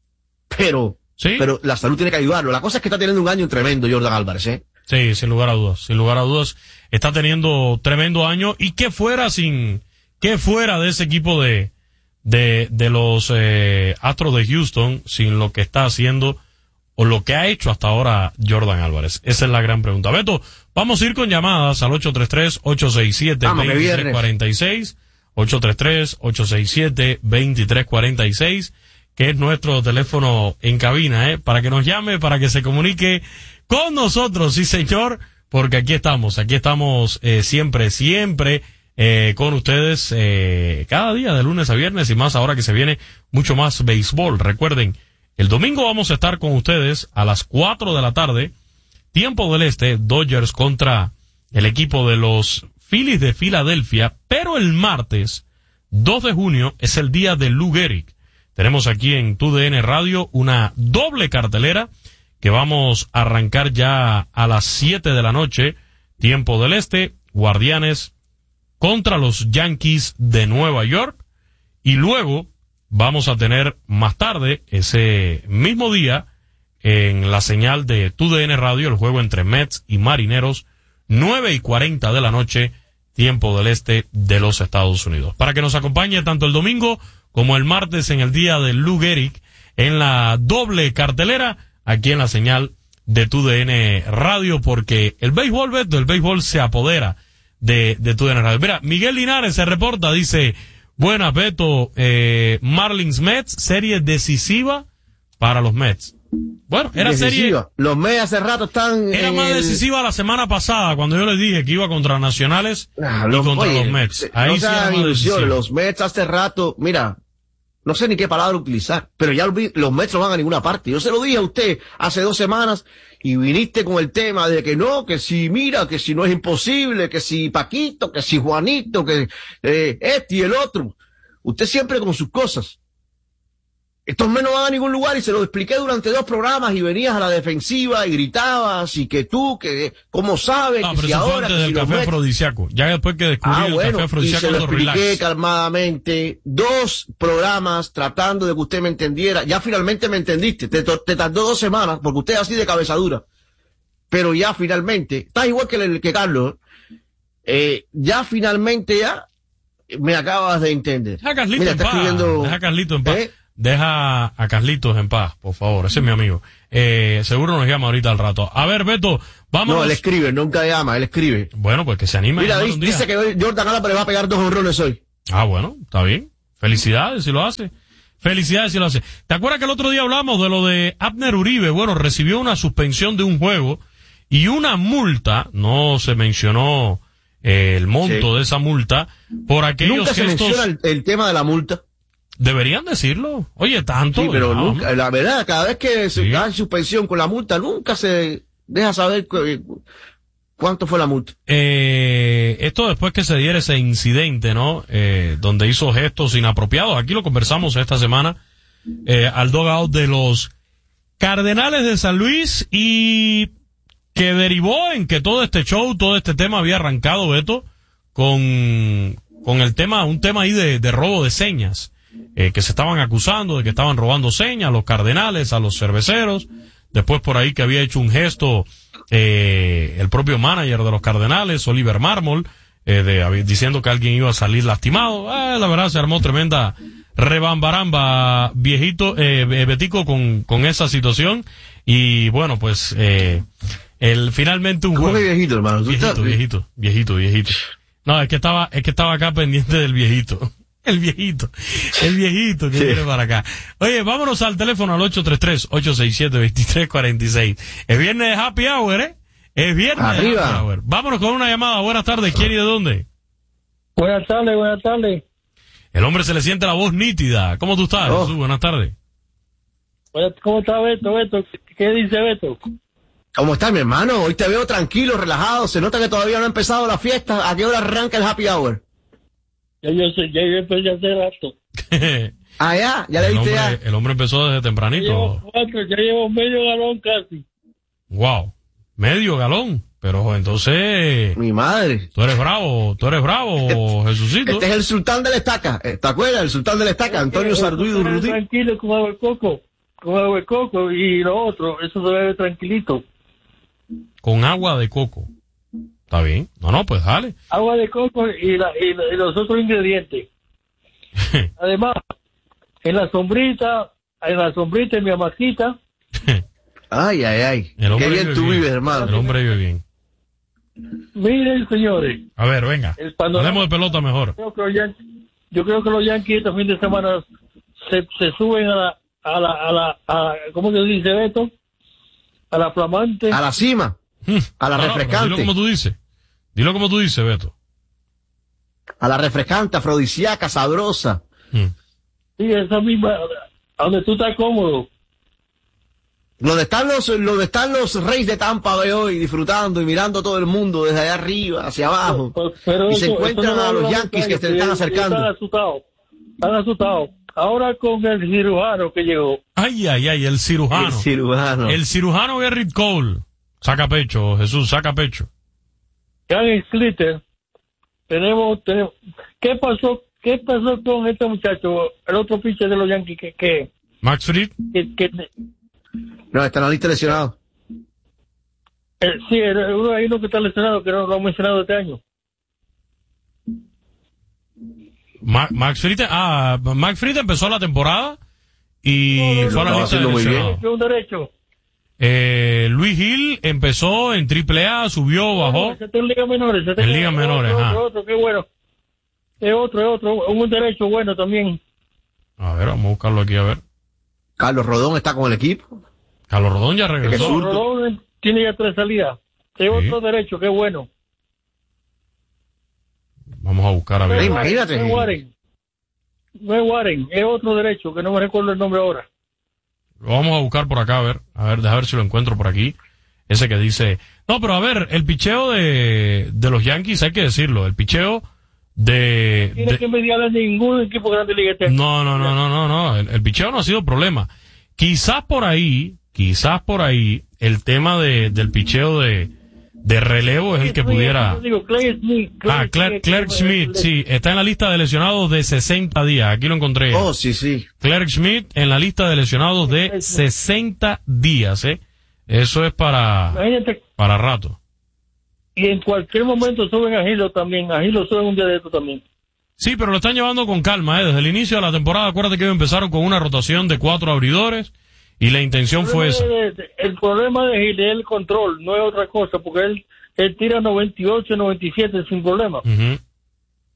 Pero, ¿Sí? pero la salud tiene que ayudarlo. La cosa es que está teniendo un año tremendo Jordan Álvarez, ¿eh? Sí, sin lugar a dudas, sin lugar a dudas, está teniendo tremendo año y que fuera sin, que fuera de ese equipo de, de, de los eh, Astros de Houston sin lo que está haciendo o lo que ha hecho hasta ahora Jordan Álvarez. Esa es la gran pregunta. Beto, vamos a ir con llamadas al ocho tres tres, ocho seis siete, dos tres cuatro seis, ocho tres tres, ocho seis siete, dos tres cuatro seis, que es nuestro teléfono en cabina, eh, para que nos llame, para que se comunique con nosotros, sí señor, porque aquí estamos, aquí estamos eh, siempre, siempre eh, con ustedes, eh, cada día de lunes a viernes y más ahora que se viene mucho más béisbol. Recuerden, el domingo vamos a estar con ustedes a las cuatro de la tarde, tiempo del este, Dodgers contra el equipo de los Phillies de Filadelfia, pero el martes, dos de junio, es el día de Lou Gehrig. Tenemos aquí en Tu D N Radio una doble cartelera que vamos a arrancar ya a las siete de la noche, tiempo del este, Guardianes contra los Yankees de Nueva York, y luego vamos a tener más tarde, ese mismo día, en la señal de Tu D N Radio, el juego entre Mets y Marineros, nueve y cuarenta de la noche, tiempo del este de los Estados Unidos. Para que nos acompañe tanto el domingo como el martes en el día de Lou Gehrig, en la doble cartelera, aquí en la señal de Tu D N Radio, porque el béisbol, Beto, el béisbol se apodera de, de Tu D N Radio. Mira, Miguel Linares se reporta, dice, buenas, Beto, eh, Marlins Mets, serie decisiva para los Mets. Bueno, era Decisiva. serie... Los Mets hace rato están Era en más el... decisiva la semana pasada, cuando yo les dije que iba contra Nacionales Ah, y los- contra oye, los Mets. eh, Ahí no sí sean era más ilusiones, decisiva. los Mets hace rato, mira, no sé ni qué palabra utilizar, pero ya lo vi- los Mets no van a ninguna parte. Yo se lo dije a usted hace dos semanas y viniste con el tema de que no, que si mira, que si no es imposible, que si Paquito, que si Juanito, que eh, este y el otro. Usted siempre con sus cosas. Estos Mets no van a ningún lugar y se lo expliqué durante dos programas y venías a la defensiva y gritabas y que tú, que cómo sabes, No, que pero si eso fue ahora, antes que del si los café Mets... afrodisíaco. Ya después que descubrí Ah, el bueno, café y afrodisíaco, se lo lo expliqué relax. calmadamente, dos programas tratando de que usted me entendiera, ya finalmente me entendiste, te, te tardó dos semanas, porque usted es así de cabezadura, pero ya finalmente, estás igual que, el, que Carlos, eh, ya finalmente ya me acabas de entender. Deja a Carlito Mira, en está paz, escribiendo, deja a Carlito en paz. ¿eh? Deja a Carlitos en paz, por favor, ese es mi amigo. Eh, seguro nos llama ahorita al rato. A ver, Beto, vamos. No, él escribe, nunca llama, él escribe. Bueno, pues que se anime. Mira, a llamar dice, un día. dice que hoy Jordan Álvarez va a pegar dos honrones hoy. Ah, bueno, está bien. Felicidades si lo hace. Felicidades si lo hace. ¿Te acuerdas que el otro día hablamos de lo de Abner Uribe? Bueno, recibió una suspensión de un juego y una multa, no se mencionó eh, el monto sí. de esa multa, por aquellos Nunca se gestos... menciona el, el tema de la multa. Deberían decirlo. Oye, tanto. Sí, pero ya, nunca, la verdad, cada vez que sí. se hay suspensión con la multa, nunca se deja saber cu cuánto fue la multa. Eh, esto después que se diera ese incidente, ¿no? Eh, donde hizo gestos inapropiados. Aquí lo conversamos esta semana eh, al dugout de los Cardenales de San Luis y que derivó en que todo este show, todo este tema había arrancado, Beto, con, con el tema, un tema ahí de, de robo de señas. Eh, que se estaban acusando de que estaban robando señas a los Cardenales, a los cerveceros. Después por ahí que había hecho un gesto eh, el propio manager de los Cardenales, Oliver Marmol, eh, de, diciendo que alguien iba a salir lastimado. Eh, la verdad se armó tremenda rebambaramba, viejito, eh, Betico, con, con esa situación. Y bueno, pues eh, el finalmente un ¿Cómo juego. que viejito, hermano? Viejito, viejito, viejito, viejito. No, es que estaba, es que estaba acá pendiente del viejito. El viejito, el viejito que sí. viene para acá. Oye, vámonos al teléfono al ocho tres tres, ocho seis siete, dos tres cuatro seis. Es viernes de Happy Hour, ¿eh? Es viernes Arriba. de Happy Hour. Vámonos con una llamada. Buenas tardes. ¿Quién y de dónde? Buenas tardes, buenas tardes. El hombre se le siente la voz nítida. ¿Cómo tú estás, Oh. Jesús? Buenas tardes. ¿Cómo está Beto, Beto? ¿Qué dice Beto? ¿Cómo está, mi hermano? Hoy te veo tranquilo, relajado. Se nota que todavía no ha empezado la fiesta. ¿A qué hora arranca el Happy Hour? Ya yo sé, ya yo empecé hace rato. Ah, ya, ya le el viste hombre, ya. El hombre empezó desde tempranito. Ya llevo cuatro, ya llevo medio galón casi. Wow. Medio galón. Pero entonces... Mi madre. Tú eres bravo, tú eres bravo, Jesucito. Este es el sultán de la estaca. ¿Te acuerdas? El sultán de la estaca, Antonio Sarduy Durruti. Tranquilo con agua de coco. Con agua de coco y lo otro, eso se bebe tranquilito. Con agua de coco. Está bien. No, no, pues dale. Agua de coco y, la, y, la, y los otros ingredientes. Además, en la sombrita, en la sombrita, en mi amaquita. Ay, ay, ay. El Qué bien tú bien. vives, hermano. El hombre vive bien. Miren, señores. A ver, venga. Hablemos de pelota mejor. Yo creo, que los Yankees, yo creo que los Yankees este fin de semana se, se suben a la, a la, a la, a, ¿cómo se dice, Beto? A la flamante. A la cima. A la No, no, refrescante. dilo como tú dices. Dilo como tú dices, Beto. A la refrescante, afrodisíaca, sabrosa. Hmm. Sí, esa misma, a donde tú estás cómodo. Donde están los, donde están los Reyes de Tampa de hoy, disfrutando y mirando a todo el mundo desde allá arriba hacia abajo. Pero, pero y eso, se encuentran eso no a los lo Yankees que vamos a se están ellos acercando. Están asustados. Están asustados. Ahora con el cirujano que llegó. Ay, ay, ay, el cirujano. El cirujano. El cirujano Gerrit Cole. Saca pecho, Jesús, saca pecho. Jan Splitter, tenemos, tenemos, ¿qué pasó, qué pasó con este muchacho, el otro pitcher de los Yankees que, que, Max Fried. que, que No, está en la lista de lesionados. eh, sí, uno, hay uno que está lesionado, que no lo han mencionado este año. Ma Max Fried, ah, Max Fried empezó la temporada y No, no, fue a la no, lista de haciendo muy bien. lesionados. Es un derecho. Eh, Luis Gil empezó en triple A, subió, bajó. Ese está en ligas menores. ese está En ligas menores, otro, ajá. otro, otro, qué bueno. Es otro, es otro, un derecho bueno también. A ver, vamos a buscarlo aquí, a ver. Carlos Rodón está con el equipo. Carlos Rodón ya regresó. Jesús. Rodón tiene ya tres salidas. Es Sí. otro derecho, qué bueno. Vamos a buscar a No ver. es imagínate. No es Warren. No es Warren, es otro derecho, que no me recuerdo el nombre ahora. Lo vamos a buscar por acá, a ver. A ver, déjame ver si lo encuentro por aquí. Ese que dice... No, pero a ver, el picheo de, de los Yankees, hay que decirlo. El picheo de... Tiene de- que mediar a ningún equipo grande de Liga Eterna. No, no, no, no, no, no. El, el picheo no ha sido problema. Quizás por ahí, quizás por ahí, el tema de, del picheo de, de relevo es el que pudiera... Yo digo, Clay Smith. Clay Ah, Clark, Clark Smith, Schmidt, el- sí, está en la lista de lesionados de sesenta días. Aquí lo encontré. Oh, sí, sí. Clark Schmidt en la lista de lesionados de sesenta días, ¿eh? Eso es para, Imagínate, para rato. y en cualquier momento suben a Gilo también. A Gilo suben un día de esto también. Sí, pero lo están llevando con calma, ¿eh? Desde el inicio de la temporada, acuérdate que ellos empezaron con una rotación de cuatro abridores y la intención fue esa. El, el problema de Gil es el control, no es otra cosa, porque él, él tira noventa y ocho, noventa y siete sin problema. Ujú.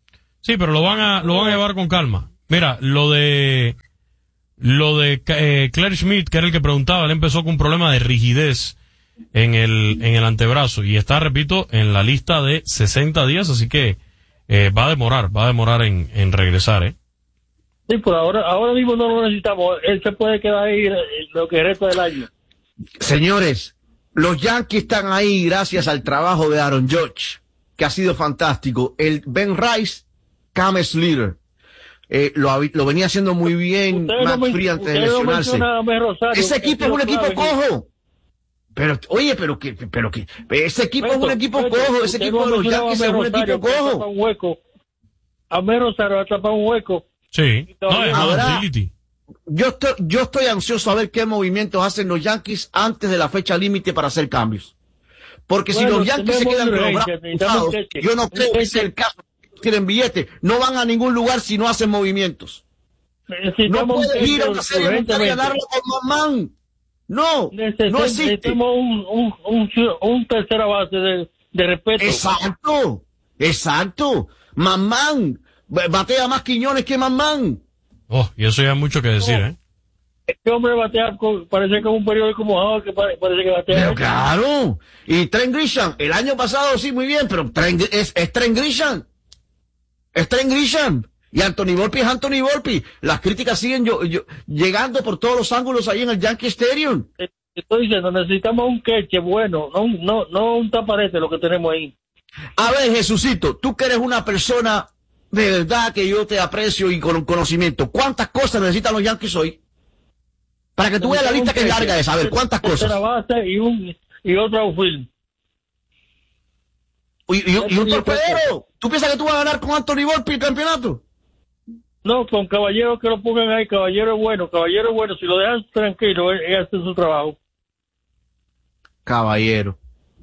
Sí, pero lo van a, lo van a llevar con calma. Mira, lo de, lo de eh, Claire Schmidt, que era el que preguntaba, él empezó con un problema de rigidez en el, en el antebrazo y está, repito, en la lista de sesenta días, así que eh, va a demorar, va a demorar en, en regresar, ¿eh? Sí, por ahora, ahora mismo no lo necesitamos. Él se puede quedar ahí lo que resta del año. Señores, los Yankees están ahí gracias al trabajo de Aaron Judge, que ha sido fantástico. El Ben Rice, Cam Slater, eh, lo, lo venía haciendo muy bien Matt no Free antes de lesionarse. Rosario, ese equipo es un equipo cojo. Pero, oye, pero que, pero que, ese equipo Beto, es un equipo Beto, cojo, ese equipo de los Yankees es un equipo cojo. Un hueco. A Mel Rosario atrapa un hueco. Sí. No, es Ahora, yo estoy, yo estoy ansioso a ver qué movimientos hacen los Yankees antes de la fecha límite para hacer cambios. Porque bueno, si los Yankees se quedan con los brazos cruzados, yo no creo que sea el caso. Tienen billetes, no van a ningún lugar si no hacen movimientos. No puedes ir a una serie mundial y ganarlo con Mamán. No, no existe. Necesitamos un, un, un, un tercera base de, de respeto. Exacto, exacto. Mamán batea más Quiñones que Mamán. Oh, y eso ya hay mucho que decir, ¿eh? Este hombre batea, con, parece que es un periódico mojado que parece, parece que batea. Pero claro. Y Trent Grisham, el año pasado sí, muy bien, pero Trent, es, es Trent Grisham. Es Trent Grisham. Y Anthony Volpi es Anthony Volpi. Las críticas siguen yo, yo, llegando por todos los ángulos ahí en el Yankee Stadium. Estoy diciendo, necesitamos un queche bueno, no, no, no un taparete lo que tenemos ahí. A ver, Jesucito, tú que eres una persona de verdad que yo te aprecio y con conocimiento. ¿Cuántas cosas necesitan los Yankees hoy? Para que tú veas la lista que es larga de saber cuántas cosas. Una base y un y otro outfield. Y, y, y un torpedero. ¿Tú piensas que tú vas a ganar con Anthony Volpi el campeonato? No, con Caballero que lo pongan ahí. Caballero es bueno, Caballero es bueno. Si lo dejan tranquilo, él, él hace su trabajo. Caballero.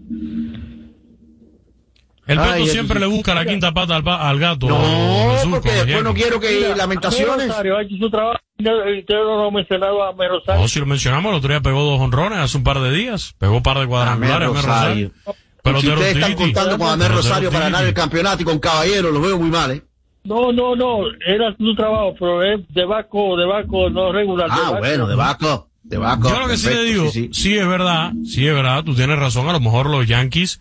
El Beto siempre le busca la quinta pata al, al gato. No, Jesús, porque después no quiero que Mira, lamentaciones. Rosario ha hecho su trabajo. Usted no lo mencionaba a Mel Rosario. No, si lo mencionamos, el otro día pegó dos honrones hace un par de días. Pegó un par de cuadrangulares a Mel Rosario. Pero si ustedes están contando con Amel Rosario para ganar el campeonato y con Caballero, los veo muy mal, ¿eh? No, no, no. Era su trabajo, pero es de Baco, de Baco, no regular. Ah, de bueno, de Baco. De Baco. Yo lo que sí le digo, sí, sí. sí es verdad, sí es verdad, tú tienes razón, a lo mejor los Yankees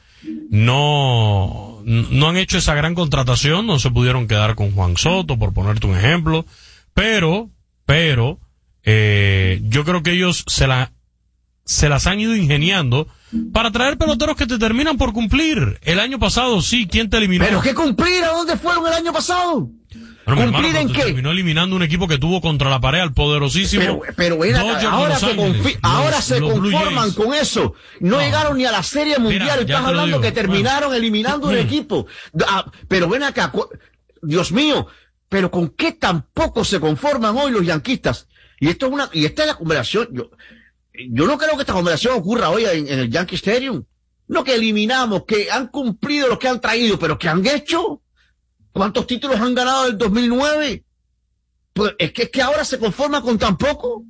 no, no han hecho esa gran contratación, no se pudieron quedar con Juan Soto, por ponerte un ejemplo, pero, pero, eh, yo creo que ellos se la, se las han ido ingeniando para traer peloteros que te terminan por cumplir. El año pasado, sí, ¿quién te eliminó? ¿Pero qué cumplir? ¿A dónde fueron el año pasado? Bueno, ¿Cumplir hermano, en qué? Terminó eliminando un equipo que tuvo contra la pared al poderosísimo. Pero, pero bueno, ahora se, confi- ahora los, se los conforman con eso. No, no llegaron ni a la Serie Mundial. Mira, Estás hablando que terminaron bueno. eliminando un equipo. Ah, pero ven acá, Dios mío, pero ¿con qué tampoco se conforman hoy los yanquistas? Y esto es una, y esta es la conversación. Yo, yo no creo que esta conversación ocurra hoy en, en el Yankee Stadium. No que eliminamos, que han cumplido lo que han traído, pero ¿qué han hecho? ¿Cuántos títulos han ganado del dos mil nueve? Pues es que, es que ahora se conforma con tan poco.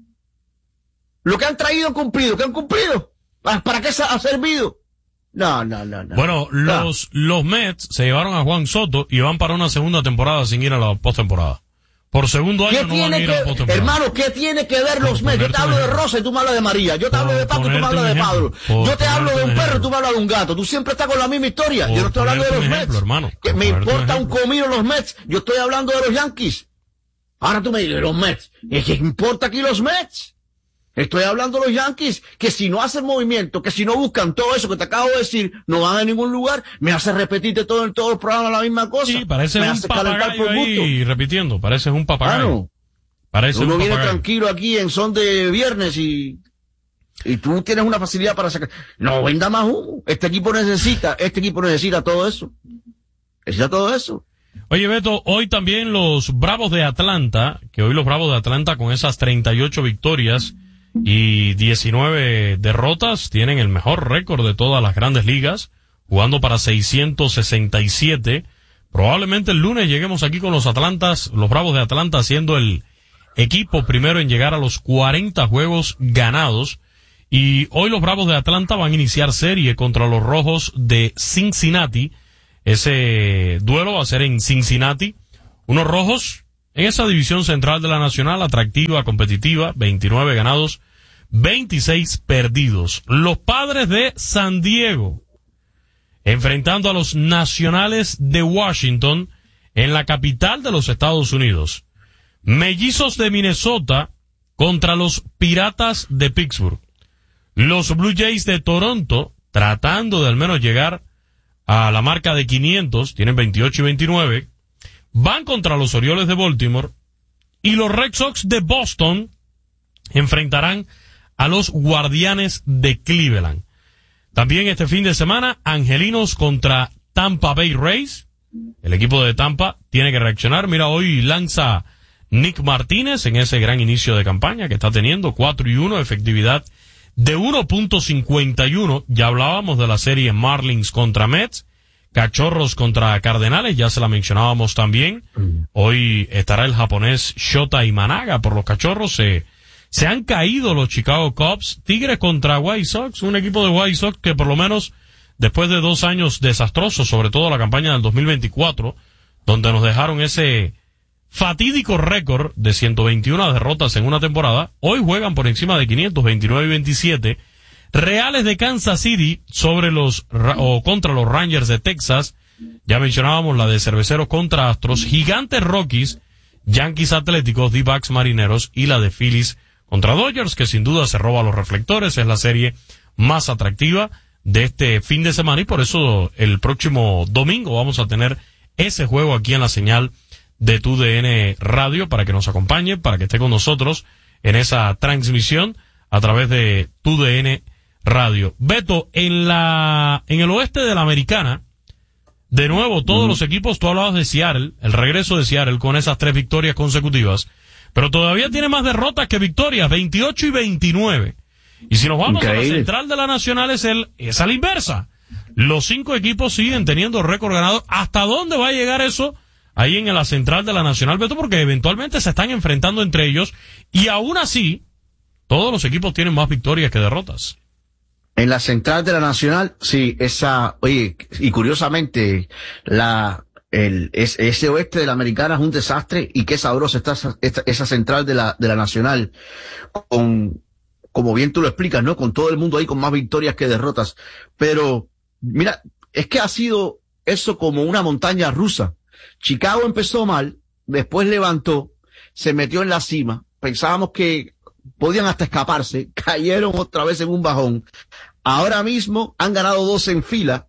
Lo que han traído han cumplido, ¿qué han cumplido? ¿Para, para qué se ha servido? No, no, no, no. Bueno, no. los, los Mets se llevaron a Juan Soto y van para una segunda temporada sin ir a la postemporada. Por segundo año no van a ir que, a la postemporada. Hermano, ¿qué tiene que ver los Mets? Yo te hablo de Rosa y tú me hablas de María. Yo te hablo de Paco y tú me hablas de Pablo. Yo te hablo de un perro y tú me hablas de un gato. Tú siempre estás con la misma historia. Yo no estoy hablando de los Mets. Hermano, que me importa un comino los Mets. Yo estoy hablando de los Yankees. Ahora tú me dices, los Mets. ¿Qué importa aquí los Mets? Estoy hablando de los Yankees, que si no hacen movimiento, que si no buscan todo eso que te acabo de decir, no van a ningún lugar. Me hace repetirte todo en todos los programas la misma cosa. Sí, parece me un papagayo ahí repitiendo. Parece un papagayo. Claro. Parece Uno un viene papagayo. tranquilo aquí en son de viernes y, y tú tienes una facilidad para sacar. No venda más humo. Este equipo necesita, este equipo necesita todo eso. Necesita todo eso. Oye, Beto, hoy también los Bravos de Atlanta, que hoy los Bravos de Atlanta con esas treinta y ocho victorias y diecinueve derrotas tienen el mejor récord de todas las grandes ligas, jugando para seiscientos sesenta y siete. Probablemente el lunes lleguemos aquí con los Atlantas, los Bravos de Atlanta siendo el equipo primero en llegar a los cuarenta juegos ganados. Y hoy los Bravos de Atlanta van a iniciar serie contra los Rojos de Cincinnati. Ese duelo va a ser en Cincinnati. Unos rojos en esa división central de la Nacional, atractiva, competitiva, veintinueve ganados, veintiséis perdidos. Los Padres de San Diego enfrentando a los Nacionales de Washington en la capital de los Estados Unidos. Mellizos de Minnesota contra los Piratas de Pittsburgh. Los Blue Jays de Toronto, tratando de al menos llegar a la marca de quinientos, tienen veintiocho y veintinueve, van contra los Orioles de Baltimore, y los Red Sox de Boston enfrentarán a los Guardianes de Cleveland. También este fin de semana, Angelinos contra Tampa Bay Rays. El equipo de Tampa tiene que reaccionar. Mira, hoy lanza Nick Martínez en ese gran inicio de campaña que está teniendo, cuatro y uno, efectividad de uno punto cincuenta y uno. Ya hablábamos de la serie Marlins contra Mets, Cachorros contra Cardenales, ya se la mencionábamos también. Hoy estará el japonés Shota Imanaga por los Cachorros. Se, se han caído los Chicago Cubs. Tigres contra White Sox, un equipo de White Sox que por lo menos después de dos años desastrosos, sobre todo la campaña del dos mil veinticuatro, donde nos dejaron ese fatídico récord de ciento veintiuna derrotas en una temporada, hoy juegan por encima de quinientos, veintinueve y veintisiete. Reales de Kansas City sobre los, o contra los Rangers de Texas. Ya mencionábamos la de Cerveceros contra Astros, Gigantes Rockies, Yankees Atléticos, D-backs Marineros, y la de Phillies contra Dodgers, que sin duda se roba los reflectores. Es la serie más atractiva de este fin de semana, y por eso el próximo domingo vamos a tener ese juego aquí en la señal de T U D N Radio, para que nos acompañe, para que esté con nosotros en esa transmisión a través de T U D N Radio. Beto, en la, en el oeste de la Americana, de nuevo todos mm. los equipos, tú hablabas de Seattle, el regreso de Seattle con esas tres victorias consecutivas, pero todavía tiene más derrotas que victorias, veintiocho y veintinueve. Y si nos vamos Increíble. a la central de la Nacional, es el, es a la inversa. Los cinco equipos siguen teniendo récord ganador. ¿Hasta dónde va a llegar eso ahí en la central de la Nacional, Beto? Porque eventualmente se están enfrentando entre ellos, y aún así, todos los equipos tienen más victorias que derrotas. En la central de la Nacional, sí, esa, oye, y curiosamente, la, el, es, ese oeste de la Americana es un desastre, y qué sabrosa está esa, esta, esa central de la, de la Nacional, con, como bien tú lo explicas, ¿no? Con todo el mundo ahí con más victorias que derrotas. Pero, mira, es que ha sido eso como una montaña rusa. Chicago empezó mal, después levantó, se metió en la cima, pensábamos que podían hasta escaparse, cayeron otra vez en un bajón. Ahora mismo han ganado dos en fila,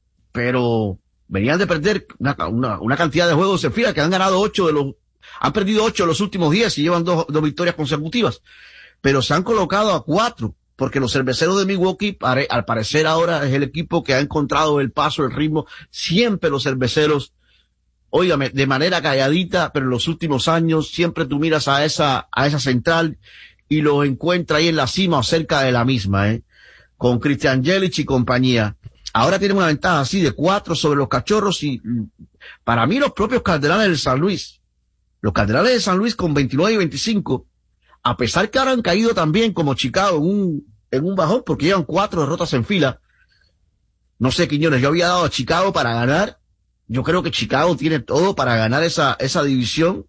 pero venían de perder una, una, una cantidad de juegos en fila, que han ganado ocho de los, han perdido ocho de los últimos diez y llevan dos, dos victorias consecutivas. Pero se han colocado a cuatro, porque los Cerveceros de Milwaukee, pare, al parecer ahora es el equipo que ha encontrado el paso, el ritmo. Siempre los Cerveceros, óigame, de manera calladita, pero en los últimos años siempre tú miras a esa, a esa central y los encuentras ahí en la cima o cerca de la misma, eh, con Christian Yelich y compañía. Ahora tienen una ventaja así de cuatro sobre los Cachorros, y para mí los propios Cardenales de San Luis, los Cardenales de San Luis con veintinueve y veinticinco, a pesar que ahora han caído también como Chicago en un, en un bajón, porque llevan cuatro derrotas en fila. No sé, Quiñones, yo había dado a Chicago para ganar. Yo creo que Chicago tiene todo para ganar esa, esa división,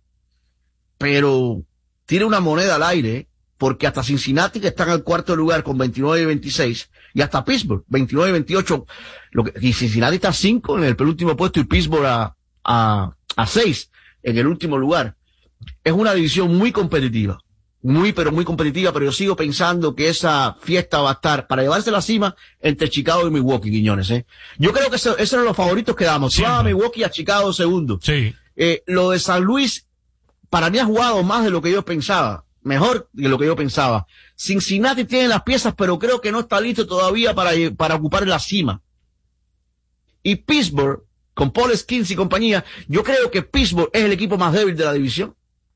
pero tiene una moneda al aire, porque hasta Cincinnati, que está en el cuarto lugar con veintinueve y veintiséis, y hasta Pittsburgh, veintinueve y veintiocho, lo que, y Cincinnati está a cinco en el penúltimo puesto, y Pittsburgh a, a, a seis en el último lugar. Es una división muy competitiva. Muy, pero muy competitiva, pero yo sigo pensando que esa fiesta va a estar para llevarse la cima entre Chicago y Milwaukee, Quiñones, ¿eh? Yo creo que eso, esos eran los favoritos que damos. Sí, a Milwaukee, a Chicago segundo. Sí. Eh, lo de San Luis, para mí ha jugado más de lo que yo pensaba. Mejor de lo que yo pensaba. Cincinnati tiene las piezas, pero creo que no está listo todavía para, para ocupar la cima. Y Pittsburgh, con Paul Skeens y compañía, yo creo que Pittsburgh es el equipo más débil de la división.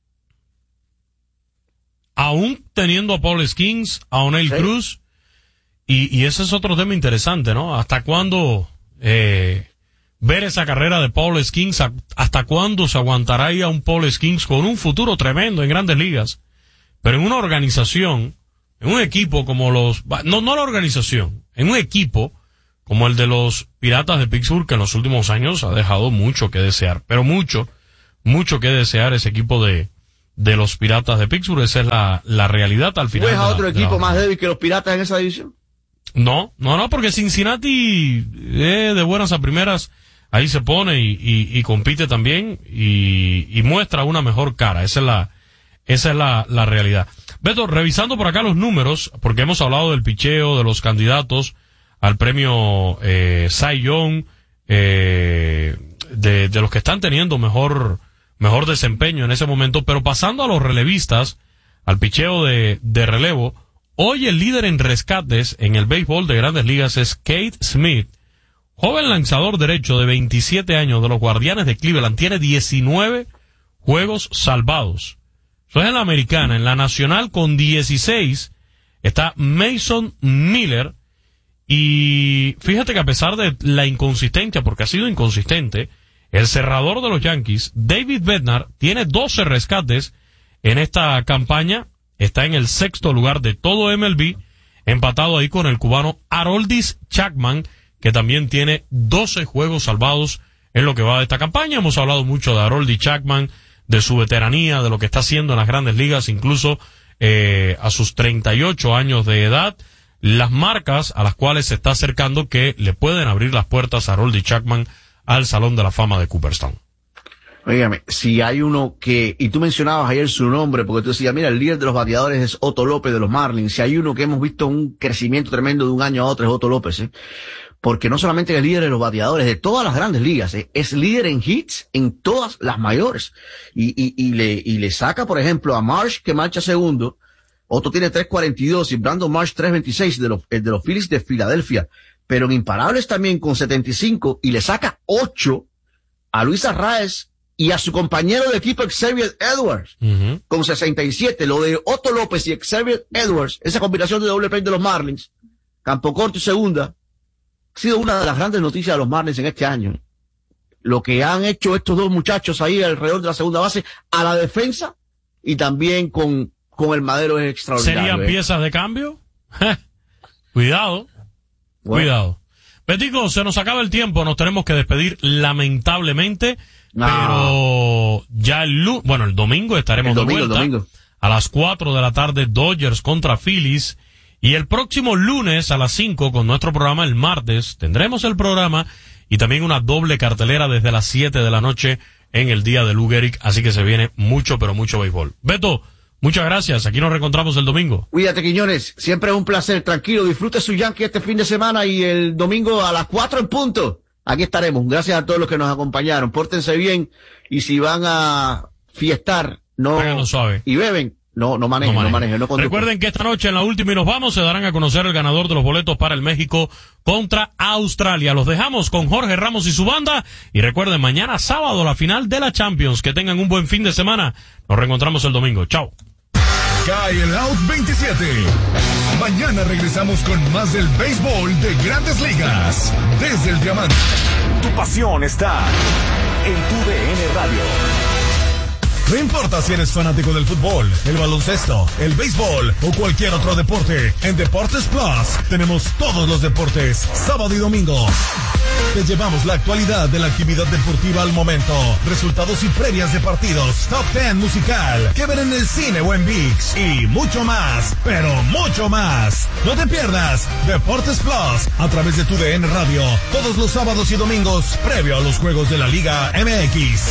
Aún teniendo a Paul Skeens, a O'Neill sí. Cruz, y, y ese es otro tema interesante, ¿no? ¿Hasta cuándo eh, ver esa carrera de Paul Skeens? ¿Hasta cuándo se aguantará ahí a un Paul Skeens con un futuro tremendo en Grandes Ligas? Pero en una organización, en un equipo como los... No, no la organización, en un equipo como el de los Piratas de Pittsburgh, que en los últimos años ha dejado mucho que desear, pero mucho, mucho que desear ese equipo de, de los Piratas de Pittsburgh. Esa es la, la realidad al final. ¿Ves a otro la, equipo la... más débil que los Piratas en esa división? No, no, no, porque Cincinnati eh, de buenas a primeras ahí se pone y, y, y compite también y, y muestra una mejor cara. Esa es la, esa es la, la realidad. Beto, revisando por acá los números, porque hemos hablado del picheo, de los candidatos al premio eh, Cy Young, eh, de, de los que están teniendo mejor, mejor desempeño en ese momento, pero pasando a los relevistas, al picheo de, de relevo, hoy el líder en rescates en el béisbol de Grandes Ligas es Kate Smith, joven lanzador derecho de veintisiete años de los Guardianes de Cleveland, tiene diecinueve juegos salvados. Eso es en la americana. En la nacional con dieciséis está Mason Miller. Y fíjate que a pesar de la inconsistencia, porque ha sido inconsistente, el cerrador de los Yankees, David Bednar, tiene doce rescates en esta campaña. Está en el sexto lugar de todo M L B, empatado ahí con el cubano Aroldis Chapman, que también tiene doce juegos salvados en lo que va de esta campaña. Hemos hablado mucho de Aroldis Chapman, de su veteranía, de lo que está haciendo en las Grandes Ligas, incluso eh, a sus treinta y ocho años de edad, las marcas a las cuales se está acercando que le pueden abrir las puertas a Aroldis Chapman al Salón de la Fama de Cooperstown. Óigame, si hay uno que, y tú mencionabas ayer su nombre, porque tú decías, mira, el líder de los bateadores es Otto López de los Marlins. Si hay uno que hemos visto un crecimiento tremendo de un año a otro es Otto López, ¿eh? Porque no solamente es el líder de los bateadores de todas las Grandes Ligas, ¿eh? Es líder en hits en todas las mayores. Y, y, y le, y le saca, por ejemplo, a Marsh, que marcha segundo. Otto tiene tres cuarenta y dos y Brandon Marsh tres veintiséis de los, el de los Phillies de Filadelfia. Pero en imparables también con setenta y cinco y le saca ocho a Luis Arraez y a su compañero de equipo Xavier Edwards, uh-huh, con sesenta y siete. Lo de Otto López y Xavier Edwards, esa combinación de doble play de los Marlins, campo corto y segunda, ha sido una de las grandes noticias de los Marlins en este año. Lo que han hecho estos dos muchachos ahí alrededor de la segunda base, a la defensa y también con, con el madero es extraordinario. ¿Serían ¿eh? piezas de cambio? Cuidado, bueno. Cuidado. Betico, se nos acaba el tiempo, nos tenemos que despedir lamentablemente, no. Pero ya el lunes, bueno, el domingo estaremos el domingo, de vuelta domingo. A las cuatro de la tarde, Dodgers contra Phillies, y el próximo lunes a las cinco con nuestro programa, el martes tendremos el programa y también una doble cartelera desde las siete de la noche en el día de Lou Gehrig, así que se viene mucho, pero mucho béisbol. Beto, muchas gracias, aquí nos reencontramos el domingo. Cuídate, Quiñones, siempre es un placer, tranquilo, disfrute su Yankee este fin de semana y el domingo a las cuatro en punto. Aquí estaremos. Gracias a todos los que nos acompañaron. Pórtense bien y si van a fiestar, no, háganlo suave. Y beben, no, no manejen, no manejen. No manejen no Recuerden que esta noche en la última y nos vamos se darán a conocer el ganador de los boletos para el México contra Australia. Los dejamos con Jorge Ramos y su banda y recuerden mañana sábado la final de la Champions. Que tengan un buen fin de semana. Nos reencontramos el domingo. Chao. Cae el Out veintisiete. Mañana regresamos con más del béisbol de Grandes Ligas. Desde el Diamante. Tu pasión está en tu D N Radio. No importa si eres fanático del fútbol, el baloncesto, el béisbol o cualquier otro deporte, en Deportes Plus tenemos todos los deportes, sábado y domingo. Te llevamos la actualidad de la actividad deportiva al momento, resultados y previas de partidos, top diez musical, que ver en el cine o en ViX y mucho más, pero mucho más. No te pierdas Deportes Plus a través de tu D N Radio, todos los sábados y domingos, previo a los juegos de la Liga M X.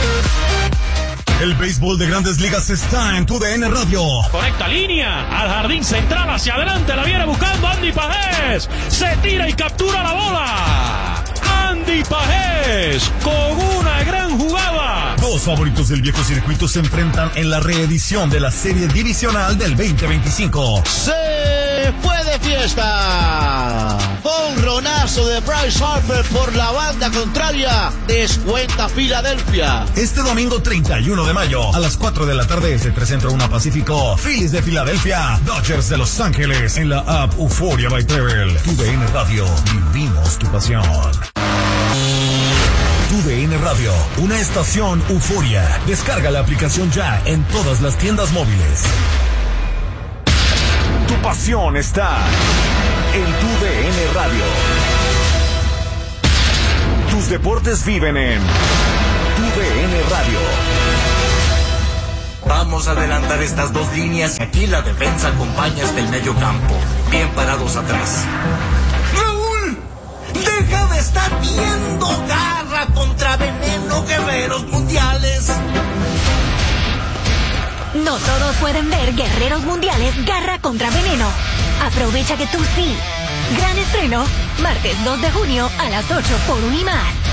El béisbol de Grandes Ligas está en tu D N Radio. Conecta línea al jardín central, hacia adelante, la viene buscando Andy Pajés. Se tira y captura la bola. Andy Pajés con una gran jugada. Dos favoritos del viejo circuito se enfrentan en la reedición de la serie divisional del veinte veinticinco. Se fue de fiesta. Honronazo de Bryce Harper por la banda contraria. Descuenta Filadelfia. Este domingo treinta y uno de mayo a las cuatro de la tarde se presenta una Pacífico. Phillies de Filadelfia, Dodgers de Los Ángeles en la app Euphoria by Travel. Tu D N Radio, vivimos tu pasión. Tu D N Radio, una estación Euphoria. Descarga la aplicación ya en todas las tiendas móviles. Tu pasión está en tu D N Radio. Tus deportes viven en tu D N Radio. Vamos a adelantar estas dos líneas. Aquí la defensa acompaña hasta el medio campo. Bien parados atrás. ¡Raúl! ¡Deja de estar viendo Garra contra Veneno, Guerreros Mundiales! No todos pueden ver Guerreros Mundiales Garra contra Veneno. Aprovecha que tú sí. Gran estreno, martes dos de junio a las ocho por Unimás.